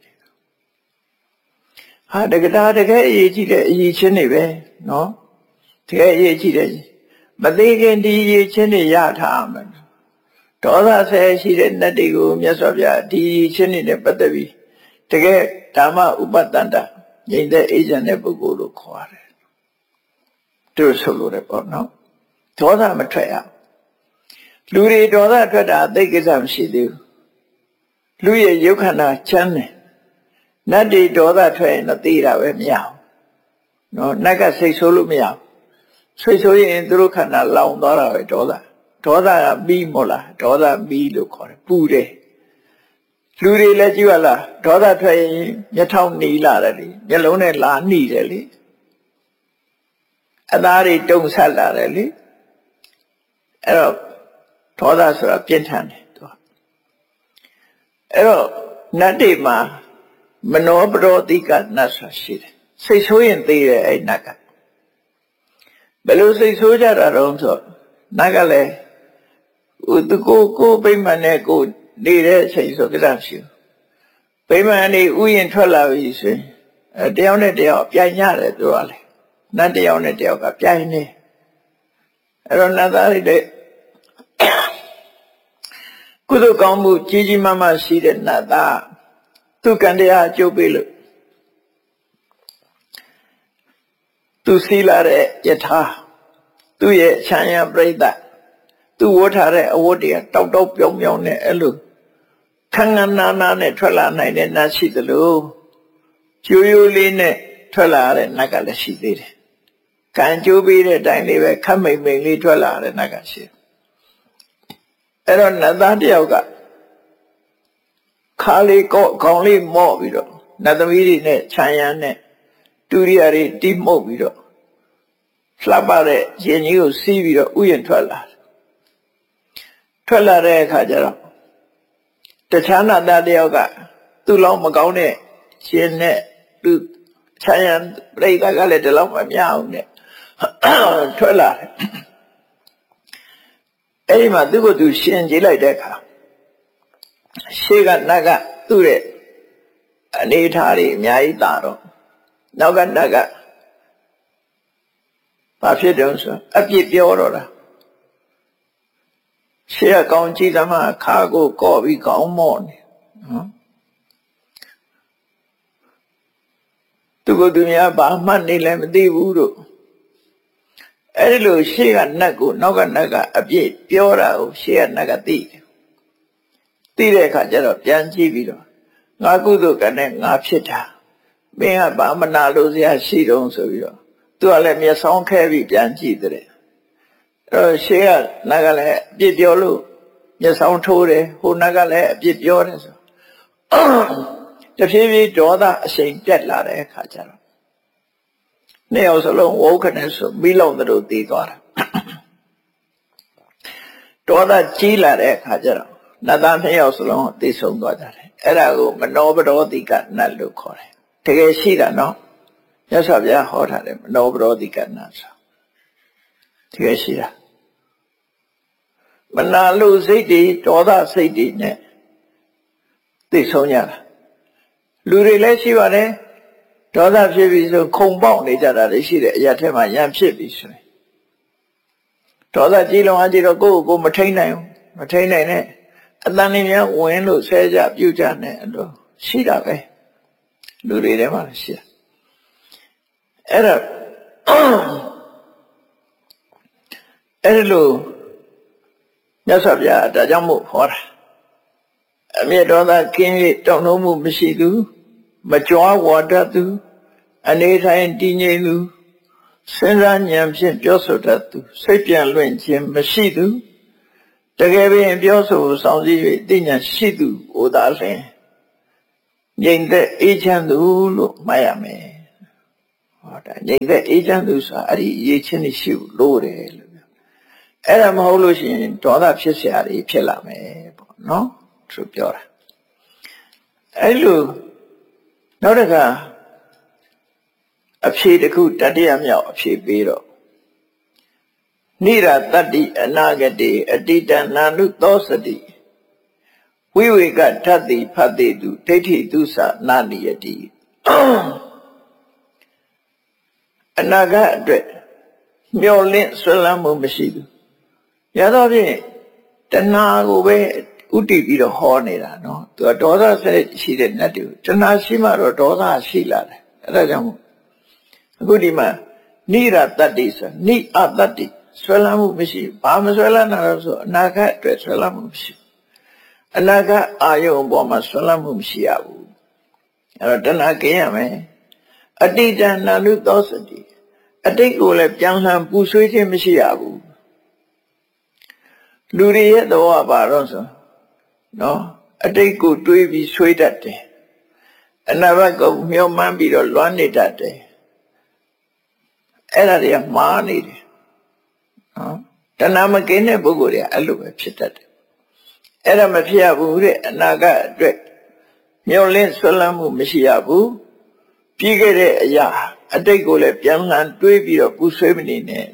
ဟာတကယ်တကယ်အရေးကြီးတဲ့အရေးချင်းတွေပဲနော်တကယ်အရေးကြီးတယ်မသေးခင်ဒီအရေးချင်းတွေရထားမယ်ဒေါသဆဲရှိတဲ့နတ်တွေကိုမြတ်စွာဘုရားဒီအရေးချင်းတွေနဲ့ပတ်သက်ပြီးတကယ်ဓမ္မဥပတန္တငြိမ်သက်အေးချမ်းတဲ့ပုဂ္ဂိုလ်လို့ခေါ်ရတယ်သူဆိုလို့တယ်ပေါ့နော်ဒေါသမထွက်ရလူတွေဒေါသထွက်တာသိကိစ္စမရှိသေးဘူးလူရဲ့ရုပ်ခန္ဓာချမ်းတယ်နတ်တွေဒေါသထွက်ရင်တော့သိတာပဲမရဘူးနော်နတ်ကစိတ်ဆိုးလို့မရဘူးစိတ်ဆိုးရင်သူတို့ခန္ဓာလောင်သွားတာပဲဒေါသဒေါသကပြီးမို့လားဒေါသပြီးလို့ခေါ်တယ်ပူတယ်လူတွေလည်းကြည့်ရလားဒေါသထွက်ရင်မျက်ထောင်หนีလာတယ်လေမျက်လုံးနဲ့လာหนีတယ်လေအသားတွေတုံဆက်လာတယ်လေအဲ့တော့ဒေါသဆိုတာပြင်းထန်တယ်သူကအဲ့တော့နတ်တွေမှာမနောပရောတိကနတ်ဆိုတာရှိတယ်စိတ်ဆိုးရင်သိတယ်အဲ့နတ်ကဘယ်လိုစိတ်ဆိုးကြတာတော့ဆိုနတ်ကလည်းဟိုသူကိုကိုဗိမာန်နဲ့ကိုနေတဲ့အချိန်ဆိုကြတာရှိဗိမာန်နေဥယျာဉ်ထွက်လာပြီဆိုရင်အဲတယောက်နဲ့တယောက်ပြိုင်ရတယ်သူကလေနတ်တယောက်နဲ့တယောက်ကပြိုင်နေအဲ့တော့နတ်သားတွေလည်းကုသိုလ်ကောင်းမှုကြီးကြီးမားမားရှိတဲ့နတ်သားသူကံတရားအကျိုးပေးလို့သူစီလာတဲ့ယထာသူ့ရဲ့ခြံရပြိဿသူဝတ်ထားတဲ့အဝတ်တွေကတောက်တောက်ပြောင်ပြောင်နဲ့အဲ့လိုခန်းခန်းနာနာနဲ့ထွက်လာနိုင်တဲ့နတ်ရှိသလိုကျိုးရိုးလေးနဲ့ထွက်လာတဲ့နတ်ကလည်းရှိသေးတယ်ကံကျိုးပေးတဲ့အတိုင်းလေးပဲခတ်မိန်မိန်လေးထွက်လာတဲ့နတ်ကရှိတယ်အဲ့တော့နတ်သားတယောက်ကခါလေးကောခေါင်းလေးမော့ပြီးတော့နတ်သမီးတွေနဲ့ခြံရံနဲ့တူရီယာတွေတိမှုတ်ပြီးတော့လှပတဲ့ရင်ကြီးကိုစီးပြီးတော့ဥယျာဉ်ထွက်လာထွက်လာတဲ့အခါကျတော့တခြားနတ်သားတယောက်ကသူ့လောက်မကောင်းတဲ့ရှင်နဲ့သူခြံရံပြိဿကလည်းဒီလောက်မမြအောင်နဲ့ထွက်လာတယ်အဲ့ဒီမှာသူ့ကိုသူရှင်ကြည့်လိုက်တဲ့အခါရှေ့ကနတ်ကသူ့ရဲ့အနေထားတွေအများကြီးတာတော့နောက်ကနတ်ကဘာဖြစ်တယ်ဆိုအပြစ်ပြောတော့တာရှေ့ကကောင်းကြည့်သမားခါကိုကော့ပြီးကောင်းမော့နေနော်သူကသူများဘာမှနေလည်းမသိဘူးတို့အဲ့ဒီလိုရှေ့ကနတ်ကိုနောက်ကနတ်ကအပြစ်ပြောတာကိုရှေ့ကနတ်ကသိတယ်သိတဲ့အခါကျတော့ပြန်ကြည့်ပြီးတော့ငါကုသိုလ်ကံနဲ့ငါဖြစ်တာမင်းကဘာမနာလို့စရာရှိတုံးဆိုပြီးတော့သူကလည်းမျက်စောင်းခဲပြီးပြန်ကြည့်တဲ့အဲ့တော့ရှေ့ကနတ်ကလည်းအပြစ်ပြောလို့မျက်စောင်းထိုးတယ်ဟိုနတ်ကလည်းအပြစ်ပြောတယ်ဆိုတဖြည်းဖြည်းဒေါသအရှိန်တက်လာတဲ့အခါကျတော့နှစ်ယောက်စလုံးဝုတ်ခနဲ့ဆိုမိလုံးတို့တည်သွားတာဒေါသကြီးလာတဲ့အခါကျတော့နတ်သားနှစ်ယောက်စလုံးသိဆုံးသွားကြတယ်အဲ့ဒါကိုမနောပရောတိကနတ်လို့ခေါ်တယ်တကယ်ရှိတာနော်မြတ်စွာဘုရားဟောထားတယ်မနောပရောတိကနတ်ဆိုတကယ်ရှိတာမနာလို့စိတ်တွေဒေါသစိတ်တွေနဲ့သိဆုံးကြတာလူတွေလည်းရှိပါတယ်ဒေါသဖြစ်ပြီးဆိုခုံပေါက်နေကြတာလည်းရှိတယ်အရာထဲမှာရံဖြစ်ပြီးဆိုရင်ဒေါသကြီးလုံးအကြီးတော့ကိုယ့်ကိုယ်မထိန်နိုင်ဘူးမထိန်နိုင်နဲ့အတန်လေးများဝင်လို့ဆဲကြပြုတ်ကြနဲ့အဲ့လိုရှိတာပဲလူတွေထဲမှာရှိတာအဲ့တော့အဲ့လိုမြတ်စွာဘုရားဒါကြောင့်မို့ဟောတာအမြတ်ဒေါသကင်း၍တောင်းတမှုမရှိသူမကြွားဝါဒသူအနေထိုင်တည်ငြိမ်သူစဉ်းစားဉာဏ်ဖြင့်ပြောဆိုတတ်သူစိတ်ပြန်လွင့်ခြင်းမရှိသူတကယ်ပင်ပြောဆိုဆောင်စည်း၍သိဉာဏ်ရှိသူဟောသာလျှင်ငြိမ်သက်အေးချမ်းသူလို့မှတ်ရမယ်ဟဟောဒါငြိမ်သက်အေးချမ်းသူဆိုတာအဲ့ဒီအရေးချင်းရှိလို့တယ်လို့ပြောအဲ့ဒါမဟုတ်လို့ရှိရင်ဒေါသဖြစ်เสียရဖြစ်လာမယ်ပေါ့နော်သူပြောတာအဲ့လိုနောက်တစ်ခါအဖြေတစ်ခုတတိယမြောက်အဖြေပေးတော့နိရတတ္တိအနာဂတိအတိတနာနုသောစတိဝိဝေကထတ္တိဖတ်တိတုဒိဋ္ဌိတုသနာနိယတိအနာဂတ်အတွက်မျောလင့်ဆွလမ်းမှုမရှိဘူးရတော့ဖြင့်တဏှာကိုပဲဥတည်ပြီးတော့ဟောနေတာနော်သူကဒေါသဆက်ရှိတဲ့နတ်တွေတဏှာရှိမှတော့ဒေါသရှိလာတယ်အဲ့ဒါကြောင့်အခုဒီမှာနိရတတ္တိဆိုနိအတ္တိဆွဲလမ်းမှုမရှိဘာမဆွဲလမ်းတာလို့ဆိုအနာဂတ်အတွက်ဆွဲလမ်းမှုမရှိအနာဂတ်အာယုံအပေါ်မှာဆွဲလမ်းမှုမရှိရဘူးအဲ့တော့တဏှာကင်းရမယ်အတိတနာနုသောစတိအတိတ်ကိုလည်းပြန်လှန်ပူဆွေးခြင်းမရှိရဘူးလူတွေရဲ့သဘောပါတော့ဆိုနော်အတိတ်ကိုတွေးပြီးဆွေးတတ်တယ်အနာဂတ်ကိုမျှော်မှန်းပြီးတော့လွမ်းနေတတ်တယ်အဲ့ဒါတွေကမှားနေတယ်နော်တဏှာမကင်းတဲ့ပုဂ္ဂိုလ်တွေကအဲ့လိုပဲဖြစ်တတ်တယ်အဲ့ဒါမဖြစ်ရဘူးတဲ့အနာဂတ်အတွက်မျှော်လင့်ဆွလမ်းမှုမရှိရဘူးပြီးခဲ့တဲ့အရာအတိတ်ကိုလည်းပြန်လှန်တွေးပြီးတော့ပူဆွေးမနေနဲ့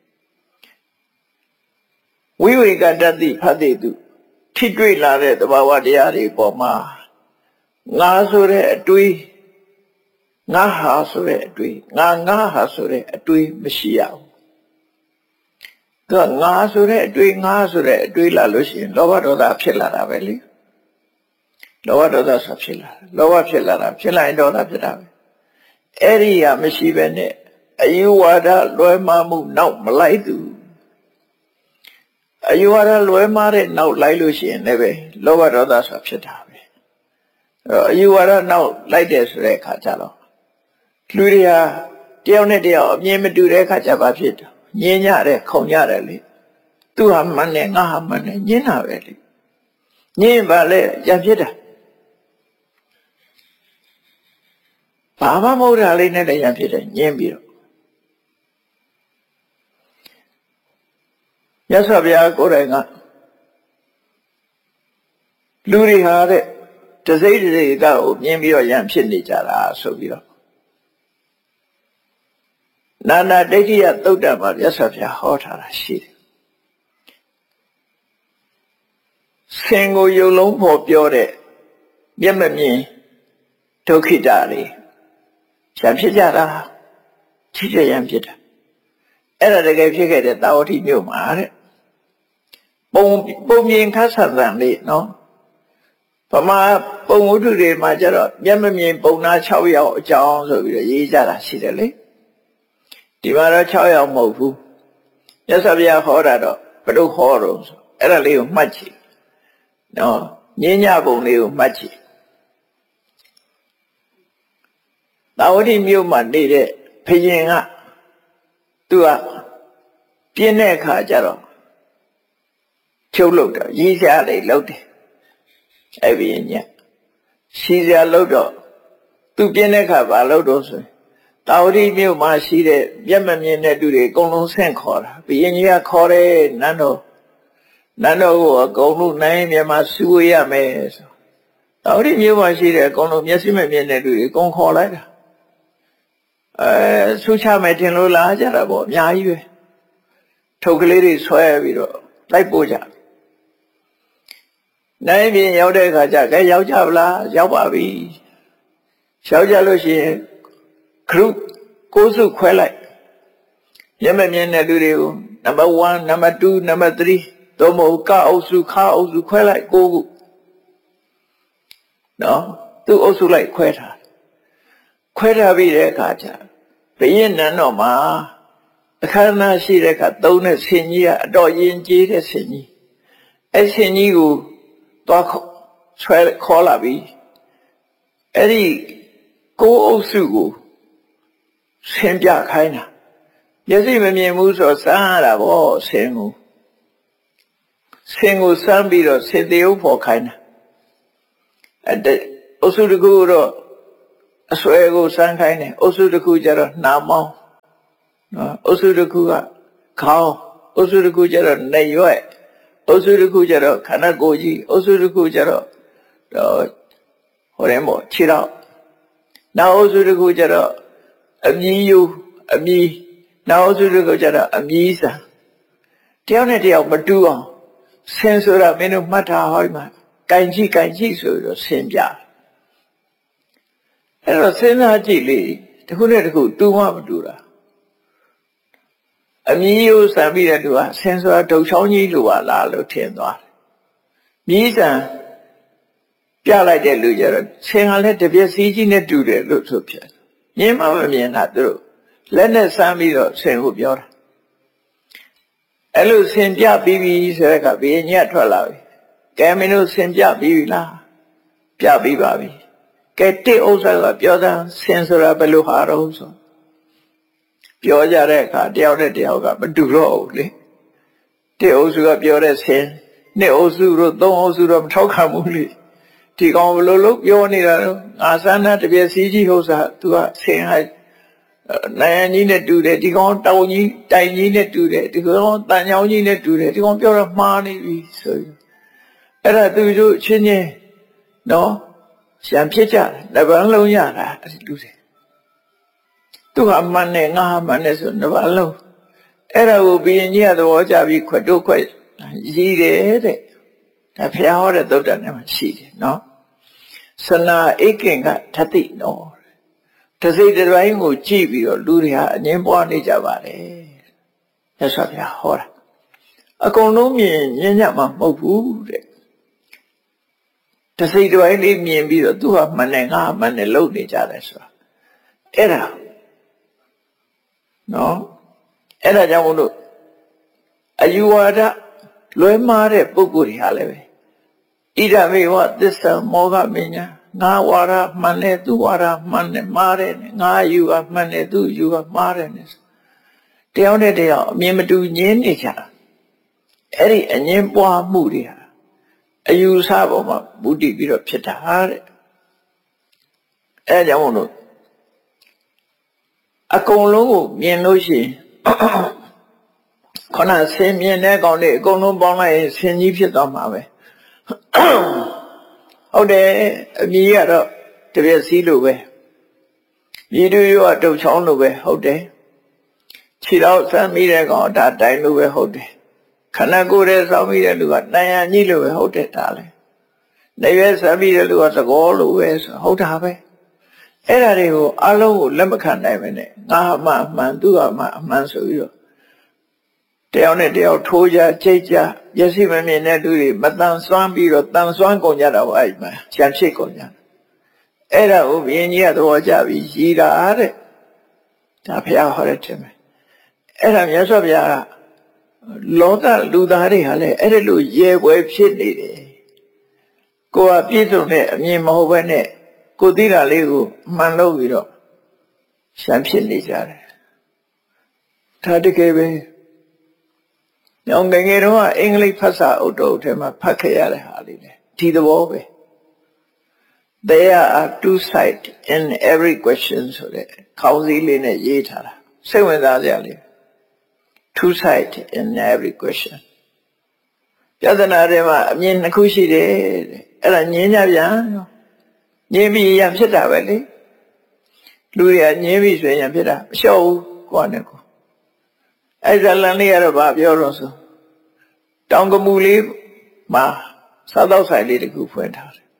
ဝိဝေကတတ္တိဖတ်တိတုထိတွေ့လာတဲ့သဘာဝတရားတွေပေါ်မှာငါဆိုတဲ့အတွေးငါဟာဆိုတဲ့အတွေးငါငါဟာဆိုတဲ့အတွေးမရှိရဘူးသူကငါဆိုတဲ့အတွေးငါဆိုတဲ့အတွေးလာလို့ရှိရင်လောဘဒေါသဖြစ်လာတာပဲလေလောဘဒေါသဆိုဖြစ်လာလောဘဖြစ်လာတာဖြစ်လာရင်ဒေါသဖြစ်တာပဲအဲ့ဒီဟာမရှိပဲနဲ့အယူဝါဒလွဲမှားမှုနောက်မလိုက်သူအယူဝါဒလွဲမှားတဲ့နောက်လိုက်လို့ရှိရင်လည်းပဲလောဘဒေါသဆိုဖြစ်တာပဲအဲ့အယူဝါဒနောက်လိုက်တယ်ဆိုတဲ့အခါကျတော့လူတွေဟာတယောက်နဲ့တယောက်အမြင်မတူတဲ့အခါကျဘာဖြစ်တယ်ညင်းကြတယ်ခုံကြတယ်လေသူဟာမှန်တယ်ငါဟာမှန်တယ်ညင်းတာပဲလေညင်းပါလေရဖြစ်တာဘာမှမဟုတ်တာလေးနဲ့လည်းရဖြစ်တယ်ညင်းပြီးတော့မြတ်စွာဘုရားကိုယ်တိုင်ကလူတွေဟာတဲ့တစိမ့်တစိမ့်ကိုမြင်ပြီးတော့ရံဖြစ်နေကြတာဆိုပြီးတော့နာနာဒိဋ္ဌိယသုတ်တံမှာမြတ်စွာဘုရားဟောထားတာရှိတယ်ဆင်ကိုယုံလုံးဖို့ပြောတဲ့မျက်မမြင်ဒုက္ခိတတွေရံဖြစ်ကြတာချစ်ကြရံဖြစ်တာအဲ့ဒါတကယ်ဖြစ်ခဲ့တဲ့တာဝတိမြို့မှာတဲ့ပုံပုံမြင်ခတ်ဆန်ဆန်လေးနော်ဗမာပုံဝတ္ထုတွေမှာကျတော့မျက်မမြင်ပုံနာ၆ယောက်အကြောင်းဆိုပြီးတော့ရေးကြတာရှိတယ်လေဒီမှာတော့၆ယောက်မဟုတ်ဘူးမြတ်စွာဘုရားဟောတာတော့ဘယ်လိုဟောတော့ဆိုအဲ့ဒါလေးကိုမှတ်ကြည့်နော်ညဉ့်ညပုံလေးကိုမှတ်ကြည့်တာဝတိမြို့မှာနေတဲ့ဘုရင်ကသူကပြင်းတဲ့အခါကျတော့ချုပ်လို့တော့ရေးစရာလေးလုပ်တယ်အဲ့ဘုရင်ညရှိစရာလုပ်တော့သူပြင်းတဲ့အခါဘာလုပ်တော့ဆိုတာဝတိမြို့မှာရှိတဲ့မျက်မမြင်တဲ့သူတွေအကုန်လုံးဆင့်ခေါ်တာဘုရင်ကြီးကခေါ်တယ်နန်းတော်နန်းတော်ကိုအကုန်လုံးနိုင်မြန်မာစုဝေးရမယ်ဆိုတာဝတိမြို့မှာရှိတဲ့အကုန်လုံးမျက်စိမမြင်တဲ့လူတွေအကုန်ခေါ်လိုက်တာအဲဆုချမယ်ထင်လို့လာကြတာပေါ့အများကြီးပဲထုတ်ကလေးတွေဆွဲပြီးတော့လိုက်ပို့ကြနိုင်ပြင်ရောက်တဲ့အခါကျကဲရောက်ကြဗလားရောက်ပါပြီရောက်ကြလို့ရှိရင်ခရုကိုးစုခွဲလိုက်မျက်မမြင်တဲ့လူတွေကိုနံပါတ်oneနံပါတ်twoနံပါတ်threeသို့မဟုတ်ကအုပ်စုခါအုပ်စုခွဲလိုက်ကိုးခုနော်သူ့အုပ်စုလိုက်ခွဲထားခွဲထားပြီးတဲ့အခါကျဘုရင်နန်းတော်မှာအခမ်းအနားရှိတဲ့အခါသုံးတဲ့ဆင်ကြီးကအတော်ရင်ကျေးတဲ့ဆင်ကြီးအဲ့ဆင်ကြီးကိုသွားဆွဲခေါ်လာပြီးအဲ့ဒီကိုးအုပ်စုကိုဆင်ပြခိုင်းတာမျက်စိမမြင်ဘူးဆိုစမ်းရတာဗောဆင်ကိုဆင်ကိုစမ်းပြီးတော့ဆင်သေးဥဖို့ခိုင်းတာအဲ့အုပ်စုတကူတော့အစွဲကိုစမ်းခိုင်းတယ်အုပ်စုတစ်ခုကျတော့နှာမောင်းနော်အုပ်စုတစ်ခုကခေါင်းအုပ်စုတစ်ခုကျတော့နေရွက်အုပ်စုတစ်ခုကျတော့ခန္ဓာကိုယ်ကြီးအုပ်စုတစ်ခုကျတော့ဟိုတယ်မို့ခြေတော့နောက်အုပ်စုတစ်ခုကျတော့အမြည်ယူအမြည်နောက်အုပ်စုတစ်ခုကျတော့အမြည်စာတယောက်နဲ့တယောက်မတူအောင်ဆင်ဆိုတာမင်းတို့မှတ်ထားဟောဒီမှာကင်ကြည့်ကင်ကြည့်ဆိုပြီးတော့ဆင်ပြအဲ့တော့စဉ်းစားကြည့်လေတစ်ခုနဲ့တစ်ခုတူမှမတူတာအမြည်ကိုစံပြီးတဲ့သူကဆင်ဆိုတာဒုတ်ချောင်းကြီးလိုပါလားလို့ထင်သွားတယ်မြည်စံပြလိုက်တဲ့လူကြတော့ဆင်ကလည်းတပြက်စီးကြီးနဲ့တူတယ်လို့ဆိုဖြစ်မြင်မှမမြင်တာသူတို့လက်နဲ့စမ်းပြီးတော့ဆင်ကိုပြောတာအဲ့လိုဆင်ပြပြီးပြီဆိုတဲ့ကဘယ်ညက်ထွက်လာပြီကဲမင်းတို့ဆင်ပြပြီးပြီလားပြပြီးပါပြီကဲတိဥစ္စာကပြောတာဆင်ဆိုတာဘယ်လိုဟာတော့ဆိုပြောကြတဲ့အခါတယောက်နဲ့တယောက်ကမတူတော့ဘူးလေတိဥစ္စာကပြောတဲ့ဆင်နှစ်ဥစ္စာတို့သုံးဥစ္စာတော့မထောက်ခံဘူးလေဒီကောင်ဘယ်လိုလုပ်ပြောနေတာတော့ငါစမ်းတာတပြည့်စီးကြီးဥစ္စာသူကဆင်ဟာနိုင်ကြီးနဲ့တူတယ်ဒီကောင်တောင်ကြီးတိုင်ကြီးနဲ့တူတယ်ဒီကောင်တန်ချောင်းကြီးနဲ့တူတယ်ဒီကောင်ပြောတော့မှားနေပြီဆိုပြီးအဲ့ဒါသူတို့ချင်းချင်းနော်ရှံဖြစ်ကြတယ်နှစ်ပန်းလုံးရတာအဲ့ဒီလူတွေသူကအမှန်နဲ့ငါအမှန်နဲ့ဆိုနှစ်ပန်းလုံးအဲ့ဒါကိုဘုရင်ကြီးကသဘောကျပြီးခွတ်တို့ခွတ်ရည်တယ်တဲ့ဒါဖျားဟောတဲ့သုတ္တန်ထဲမှာရှိတယ်နော်စနာဧကင်ကဓာတိနော်တစိတ်တစ်ပိုင်းကိုကြည့်ပြီးတော့လူတွေဟာအငင်းပွားနေကြပါတယ်မြတ်စွာဘုရားဟောတာအကုန်လုံးမြင်မြင်ညမှာမဟုတ်ဘူးတဲ့တစိတ်တစ်ပိုင်းလေးမြင်ပြီးတော့သူဟာမှန်တယ်ငါမှန်တယ်လုပ်နေကြတယ်ဆိုတာအဲ့ဒါနော်အဲ့ဒါကြောင့်မို့လို့အယူဝါဒလွဲမှားတဲ့ပုဂ္ဂိုလ်တွေဟာလည်းပဲဣဒမေဝသစ္စာမောဟမညာငါဝါဒမှန်တယ်သူဝါဒမှန်တယ်မှားတယ်ငါယူကမှန်တယ်သူယူကမှားတယ်တယောက်နဲ့တယောက်အမြင်မတူညင်းနေကြတာအဲ့ဒီအငင်းပွားမှုတွေဟာအယူဆပေါ်မှာမူတည်ပြီးတော့ဖြစ်တာတဲ့အဲကြောင့်မို့လို့အကုန်လုံးကိုမြင်လို့ရှိရင်ခဏဆင်မြင်တဲ့ကောင်တွေအကုန်လုံးပေါင်းလိုက်ရင်ဆင်ကြီးဖြစ်သွားမှာပဲဟုတ်တယ်အမြည်ကတော့တပြက်စီးလိုပဲမြည်တူရောတုတ်ချောင်းလိုပဲဟုတ်တယ်ခြေတော့စမ်းမိတဲ့ကောင်ဒါတိုင်းလိုပဲဟုတ်တယ်ခန္ဓာကိုယ်ရဲ့စောင်းမိတဲ့လူကတန်ရကြီးလိုပဲဟုတ်တယ်ဒါလေနေရွယ်စမ်းမိတဲ့လူကသကောလိုပဲဆိုဟုတ်တာပဲအဲ့ဒါတွေကိုအလုံးကိုလက်မခံနိုင်ပဲနဲ့ငါမှအမှန်သူကမှအမှန်ဆိုပြီးတော့တယောက်နဲ့တယောက်ထိုးကြကြိတ်ကြမျက်စိမမြင်တဲ့လူတွေမတန်ဆွမ်းပြီးတော့တန်ဆွမ်းကုန်ကြတာပေါ့အဲ့မှာရှံဖြစ်ကုန်ကြအဲ့ဒါကိုဘုရင်ကြီးကသဘောကျပြီးရည်တာတဲ့ဒါဘုရားဟောတဲ့ခြင်းပဲအဲ့ဒါမြတ်စွာဘုရားကလောကလူသားတွေဟာလည်းအဲ့ဒီလိုရဲပွဲဖြစ်နေတယ်ကိုယ်ကပြည့်စုံတဲ့အမြင်မဟုတ်ဘဲနဲ့ကိုသိတာလေးကိုမှန်လို့ပြီးတော့ရှံဖြစ်နေကြတယ်ဒါတကယ်ပဲညောင်ငယ်ငယ်တော့အင်္ဂလိပ်ဖတ်စာအုပ်တော်ထဲမှာဖတ်ခဲ့ရတဲ့ဟာလေးလေဒီသဘောပဲ there are two sides in every question ဆိုတဲ့ခေါင်းစည်းလေးနဲ့ရေးထားတာစိတ်ဝင်စားစရာလေး two sides in every question ပြဿနာတွေမှာအမြင်နှစ်ခုရှိတယ်တဲ့အဲ့ဒါငြင်းကြပြန်ငြင်းပြီးရဖြစ်တာပဲလေလူတွေကငြင်းပြီးဆိုရင်ဖြစ်တာမလျှော့ဘူးကိုယ်နဲ့ကိုအဲ့ဇလန်လေးကတော့ဗာပြောတော့ဆိုတောင်ကမူလေးမှာစားတော့ဆိုင်လေးတခုဖွင့်ထားတယ်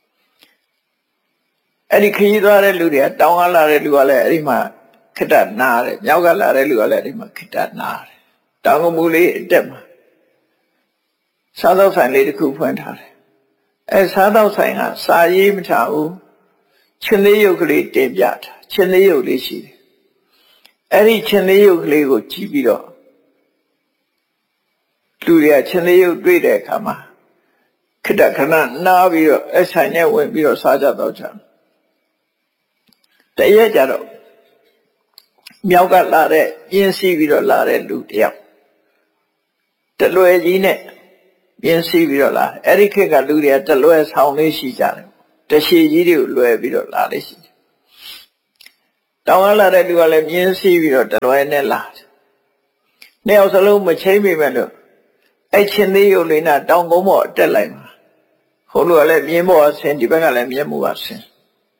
အဲ့ဒီခရီးသွားတဲ့လူတွေကတောင်ကလာတဲ့လူကလည်းအဲ့ဒီမှာခက်တနာတယ်မြောက်ကလာတဲ့လူကလည်းအဲ့ဒီမှာခက်တနာတယ်တောင်ကမူလေးအတက်မှာစားတော့ဆိုင်လေးတခုဖွင့်ထားတယ်အဲစားတော့ဆိုင်ကစာရေးမထားဘူးချင်းသေးရုပ်ကလေးတင်ပြတာချင်းသေးရုပ်လေးရှိတယ်အဲ့ဒီချင်းသေးရုပ်ကလေးကိုကြည့်ပြီးတော့လူတွေကချင်းသေးရုပ်တွေ့တဲ့အခါမှာခက်တခဏနားပြီးတော့အဆိုင်နဲ့ဝင်ပြီးတော့စားကြတော့ကြတရက်ကြတော့မြောက်ကလာတဲ့ပြင်းစီးပြီးတော့လာတဲ့လူတယောက်တလွယ်ကြီးနဲ့ပြင်းစီးပြီးတော့လာအဲ့ဒီခေတ်ကလူတွေကတလွယ်ဆောင်လေးရှိကြတယ်တရှည်ကြီးတွေကိုလွယ်ပြီးတော့လာလေးရှိတယ်တောင်ကလာတဲ့လူကလည်းမြင်းစီးပြီးတော့တလွဲနဲ့လာနှစ်ယောက်စလုံးမချိမ့်မိမဲ့လို့အဲ့ချင်းသေးရုပ်လေးနဲ့တောင်ကုန်းပေါ်တက်လိုက်မှာဟိုလူကလည်းမြင်းပေါ်ဆင်းဒီဘက်ကလည်းမြင်းပေါ်ဆင်း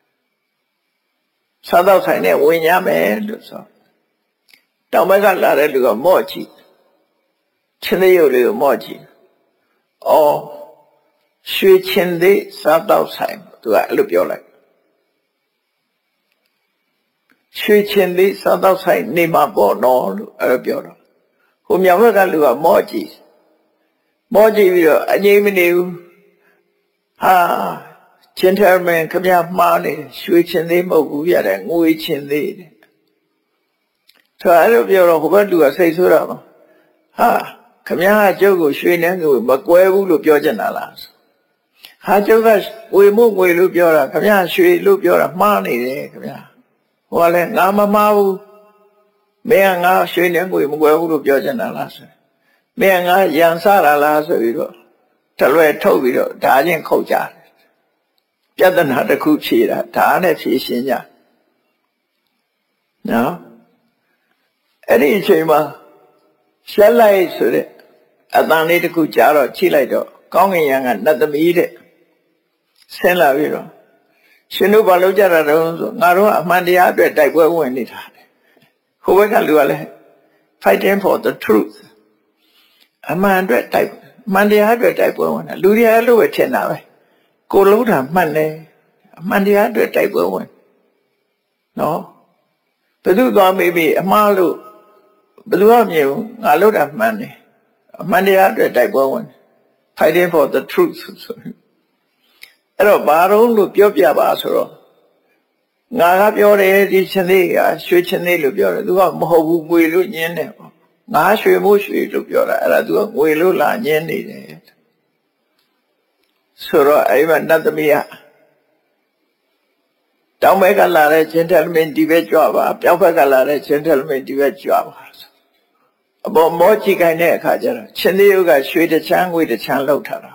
စားတော့ဆိုင်နဲ့ဝင်ရမယ်လို့ဆိုတောင်ဘက်ကလာတဲ့လူကမော့ကြည့်ချင်းသေးရုပ်လေးကိုမော့ကြည့်အော်ရွှေချင်းသေးစားတော့ဆိုင်သူကအဲ့လိုပြောလိုက်ရွှေချင်းသေးစားတော့ဆိုင်နေမှာပေါ့နော်လို့အဲ့လိုပြောတော့ဟိုမြောင်ဘက်ကလူကမော့ကြည့်မော့ကြည့်ပြီးတော့အငြိမ့်မနေဘူးဟာချင်းထမင်းခမမှားနေရွှေချင်းသေးမဟုတ်ဘူးပြတယ်ငွေချင်းသေးတယ်ဆိုအဲ့လိုပြောတော့ဟိုဘက်လူကစိတ်ဆိုးတာပါဟာခမကကျုပ်ကိုရွှေနဲ့ငွေမကွဲဘူးလို့ပြောချင်တာလားဟာကျုပ်ကငွေမို့ငွေလို့ပြောတာခမရွှေလို့ပြောတာမှားနေတယ်ခမဟိုကလည်းငါမမှားဘူးမင်းကငါရွှေနဲ့ငွေမကွဲဘူးလို့ပြောချင်တာလားဆိုမင်းကငါရန်စားတာလားဆိုပြီးတော့တလွဲထုတ်ပြီးတော့ဓာချင်းခုတ်ကြတယ်ပြဿနာတစ်ခုဖြေတာဓာနဲ့ဖြေရှင်းကြနော်အဲ့ဒီအချိန်မှာရှက်လိုက်ဆိုတဲ့အတန်လေးတစ်ခုကြားတော့ချိလိုက်တော့ကောင်းကင်ယံကနတ်သမီးတဲ့ဆင်းလာပြီးတော့ရှင်တို့ဘာလုပ်ကြတာတုံးဆိုငါတို့ကအမှန်တရားအတွက်တိုက်ပွဲဝင်နေတာဟိုဘက်ကလူကလည်း fighting for the truth အမှန်အတွက်တိုက်အမှန်တရားအတွက်တိုက်ပွဲဝင်တာလူတွေအဲ့လိုပဲထင်တာပဲကိုလုံးတာမှန်တယ်အမှန်တရားအတွက်တိုက်ပွဲဝင်နော်ဘယ်သူသွားမေးပြီးအမှားလို့ဘယ်သူမှမမြင်ဘူးငါလုပ်တာမှန်တယ်အမှန်တရားအတွက်တိုက်ပွဲဝင် fighting for the truth ဆိုအဲ့တော့ဘာလို့လို့ပြောပြပါဆိုတော့ငါကပြောတယ်ဒီချင်းသေးကရွှေချင်းသေးလို့ပြောတယ်သူကမဟုတ်ဘူးငွေလို့ညင်းတယ်ပေါ့ငါရွှေမို့ရွှေလို့ပြောတာအဲ့ဒါသူကငွေလို့လာညင်းနေတယ်ဆိုတော့အဲ့မှာနတ်သမီးကတောင်ဘက်ကလာတဲ့ချင်းတယ်မင်းဒီဘက်ကြွပါပြောက်ဘက်ကလာတဲ့ချင်းတယ်မင်းဒီဘက်ကြွပါအပေါ်မောကြည့်ခိုင်းတဲ့အခါကျတော့ချင်းသေးကရွှေတစ်ချမ်းငွေတစ်ချမ်းလောက်ထားတာ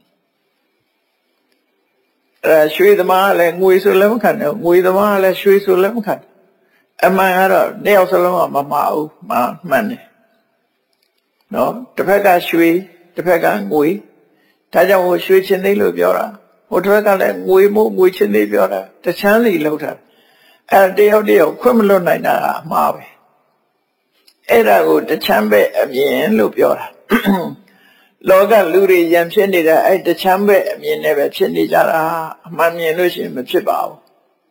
အဲရွှေသမားလည်းငွေဆိုလည်းမခံတယ်ငွေသမားလည်းရွှေဆိုလည်းမခံအမှန်ကတော့နှစ်ယောက်စလုံးကမမှားဘူးမှန်မှန်တယ်နော်တစ်ဖက်ကရွှေတစ်ဖက်ကငွေဒါကြောင့်ဟိုရွှေချင်းသေးလို့ပြောတာဟိုတစ်ဖက်ကလည်းငွေမို့ငွေချင်းသေးပြောတာတချမ်းစီလောက်တာအဲတယောက်တယောက်ခွင့်မလွတ်နိုင်တာအမှားပဲအဲ့ဒါကိုတချမ်းပဲအမြင်လို့ပြောတာလောကလူတွေရံဖြစ်နေတာအဲ့တချမ်းပဲအမြင်နဲ့ပဲဖြစ်နေကြတာအမှန်မြင်လို့ရှိရင်မဖြစ်ပါဘူး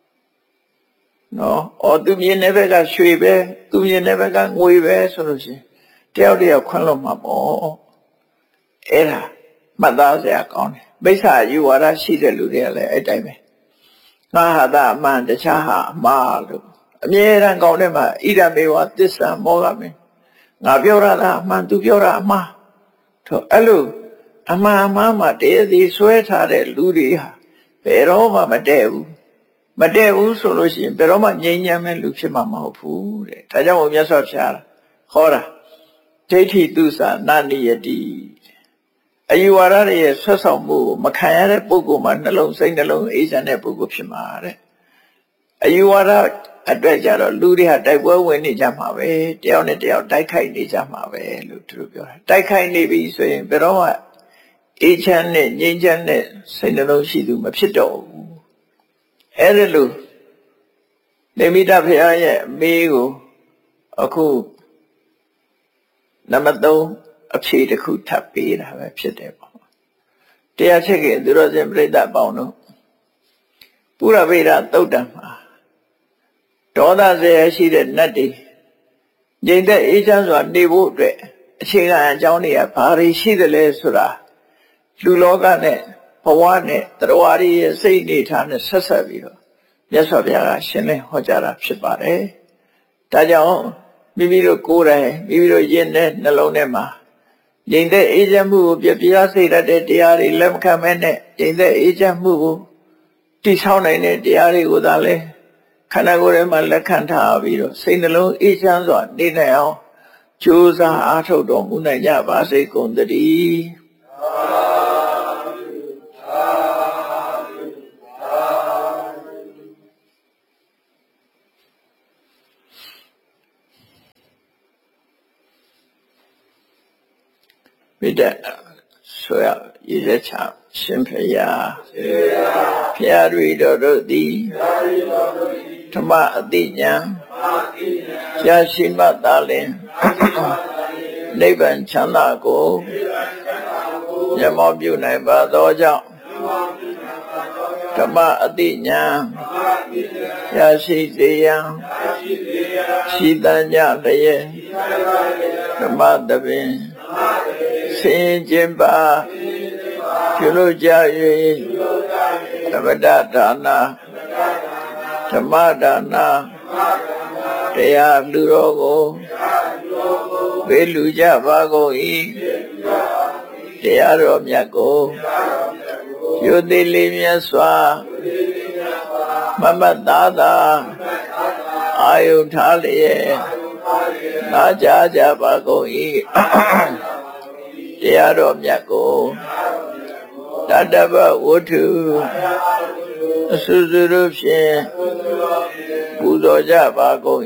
နော်အော်သူမြင်တဲ့ဘက်ကရွှေပဲသူမြင်တဲ့ဘက်ကငွေပဲဆိုလို့ရှိရင်တယောက်တယောက်ခွင့်လို့မှာပေါ့အဲ့ဒါမှတ်သားစရာကောင်းတယ်မိစ္ဆာယူဝါဒရှိတဲ့လူတွေကလည်းအဲ့တိုင်းပဲငါဟာတာအမှန်တခြားဟာအမှားလို့အမြဲတမ်းကောင်းတဲ့မှာဣဒမေဝသစ္စာမောဟမင်းငါပြောတာအမှန်သူပြောတာအမှားတော့အဲ့လိုအမှန်အမှားမှာတရားစီဆွဲထားတဲ့လူတွေဟာဘယ်တော့မှမတည့်ဘူးမတည့်ဘူးဆိုလို့ရှိရင်ဘယ်တော့မှငြိမ်းချမ်းမဲ့လူဖြစ်မှာမဟုတ်ဘူးတဲ့ဒါကြောင့်မြတ်စွာဘုရားဟောတာဒိဋ္ဌိတုစာနာနိယတိအယူဝါဒရဲ့ဆွတ်ဆောင်မှုမခံရတဲ့ပုဂ္ဂိုလ်မှာနှလုံးစိတ်နှလုံးအေးချမ်းတဲ့ပုဂ္ဂိုလ်ဖြစ်မှာတဲ့အယူဝါဒအတွက်ကြတော့လူတွေဟာတိုက်ပွဲဝင်နေကြမှာပဲတယောက်နဲ့တယောက်တိုက်ခိုက်နေကြမှာပဲလို့သူတို့ပြောတာတိုက်ခိုက်နေပြီဆိုရင်ဘယ်တော့မှအေးချမ်းနဲ့ငြိမ်းချမ်းတဲ့စိတ်နှလုံးရှိသူမဖြစ်တော့ဘူးအဲ့ဒါလို့နေမိတဘုရားရဲ့အမေကိုအခုနံပါတ်သုံးအဖြေတစ်ခုထပ်ပေးတာပဲဖြစ်တယ်ပေါ့တရားချက်ကသူတော်စင်ပြိဿပေါင်းတို့ပုရဗေဒသုတ်တံမှာဒေါသဇေယရှိတဲ့နတ်တွေငြိမ်သက်အေးချမ်းစွာနေဖို့အတွက်အခြေခံအကြောင်းတွေကဘာတွေရှိသလဲဆိုတာလူလောကနဲ့ဘဝနဲ့တရားရည်ရဲ့စိတ်အနေထားနဲ့ဆက်ဆက်ပြီးတော့မြတ်စွာဘုရားကရှင်းလင်းဟောကြားတာဖြစ်ပါတယ်။ဒါကြောင့်မိမိတို့ကိုယ်တိုင်မိမိတို့ယဉ်တဲ့နှလုံးထဲမှာငြိမ်သက်အေးချမ်းမှုကိုပြပြစေတတ်တဲ့တရားတွေလက်မခံမဲနဲ့ငြိမ်သက်အေးချမ်းမှုကိုတည်ဆောက်နိုင်တဲ့တရားတွေကိုသာလဲခန္ဓာကိုယ်ထဲမှာလက်ခံထားပြီးတော့စိတ်နှလုံးအေးချမ်းစွာနေနိုင်အောင်ကြိုးစားအားထုတ်တော်မူနိုင်ကြပါစေကုန်သတည်းမိတ္တဆိုရရည်သက်ချရှင်ဖရာဖရာတွေတော်တို့သည်ဓမ္မအတိညာရရှိမှသာလင်နိဗ္ဗာန်ချမ်းသာကိုမျက်မှောက်ပြုနိုင်ပါသောကြောင့်ဓမ္မအတိညာရရှိစေရန်ရှိတန်ကြလျက်ဓမ္မတပင်ဆင်ကျင်ပါပြုလို့ကြ၍ဓမ္မဒါနဓမ္မဒါနတရားလူတော်ကိုဘေးလူကြပါကုန်၏တရားတော်မြတ်ကိုယုတိလေးမြတ်စွာမမတ်သားသာအာယုထားလျက်နာကြားကြပါကုန်၏တရားတော်မြတ်ကိုတတ္တဗဝတ္ထုအစွစွတို့ဖြင့်ပူဇော်ကြပါကုန်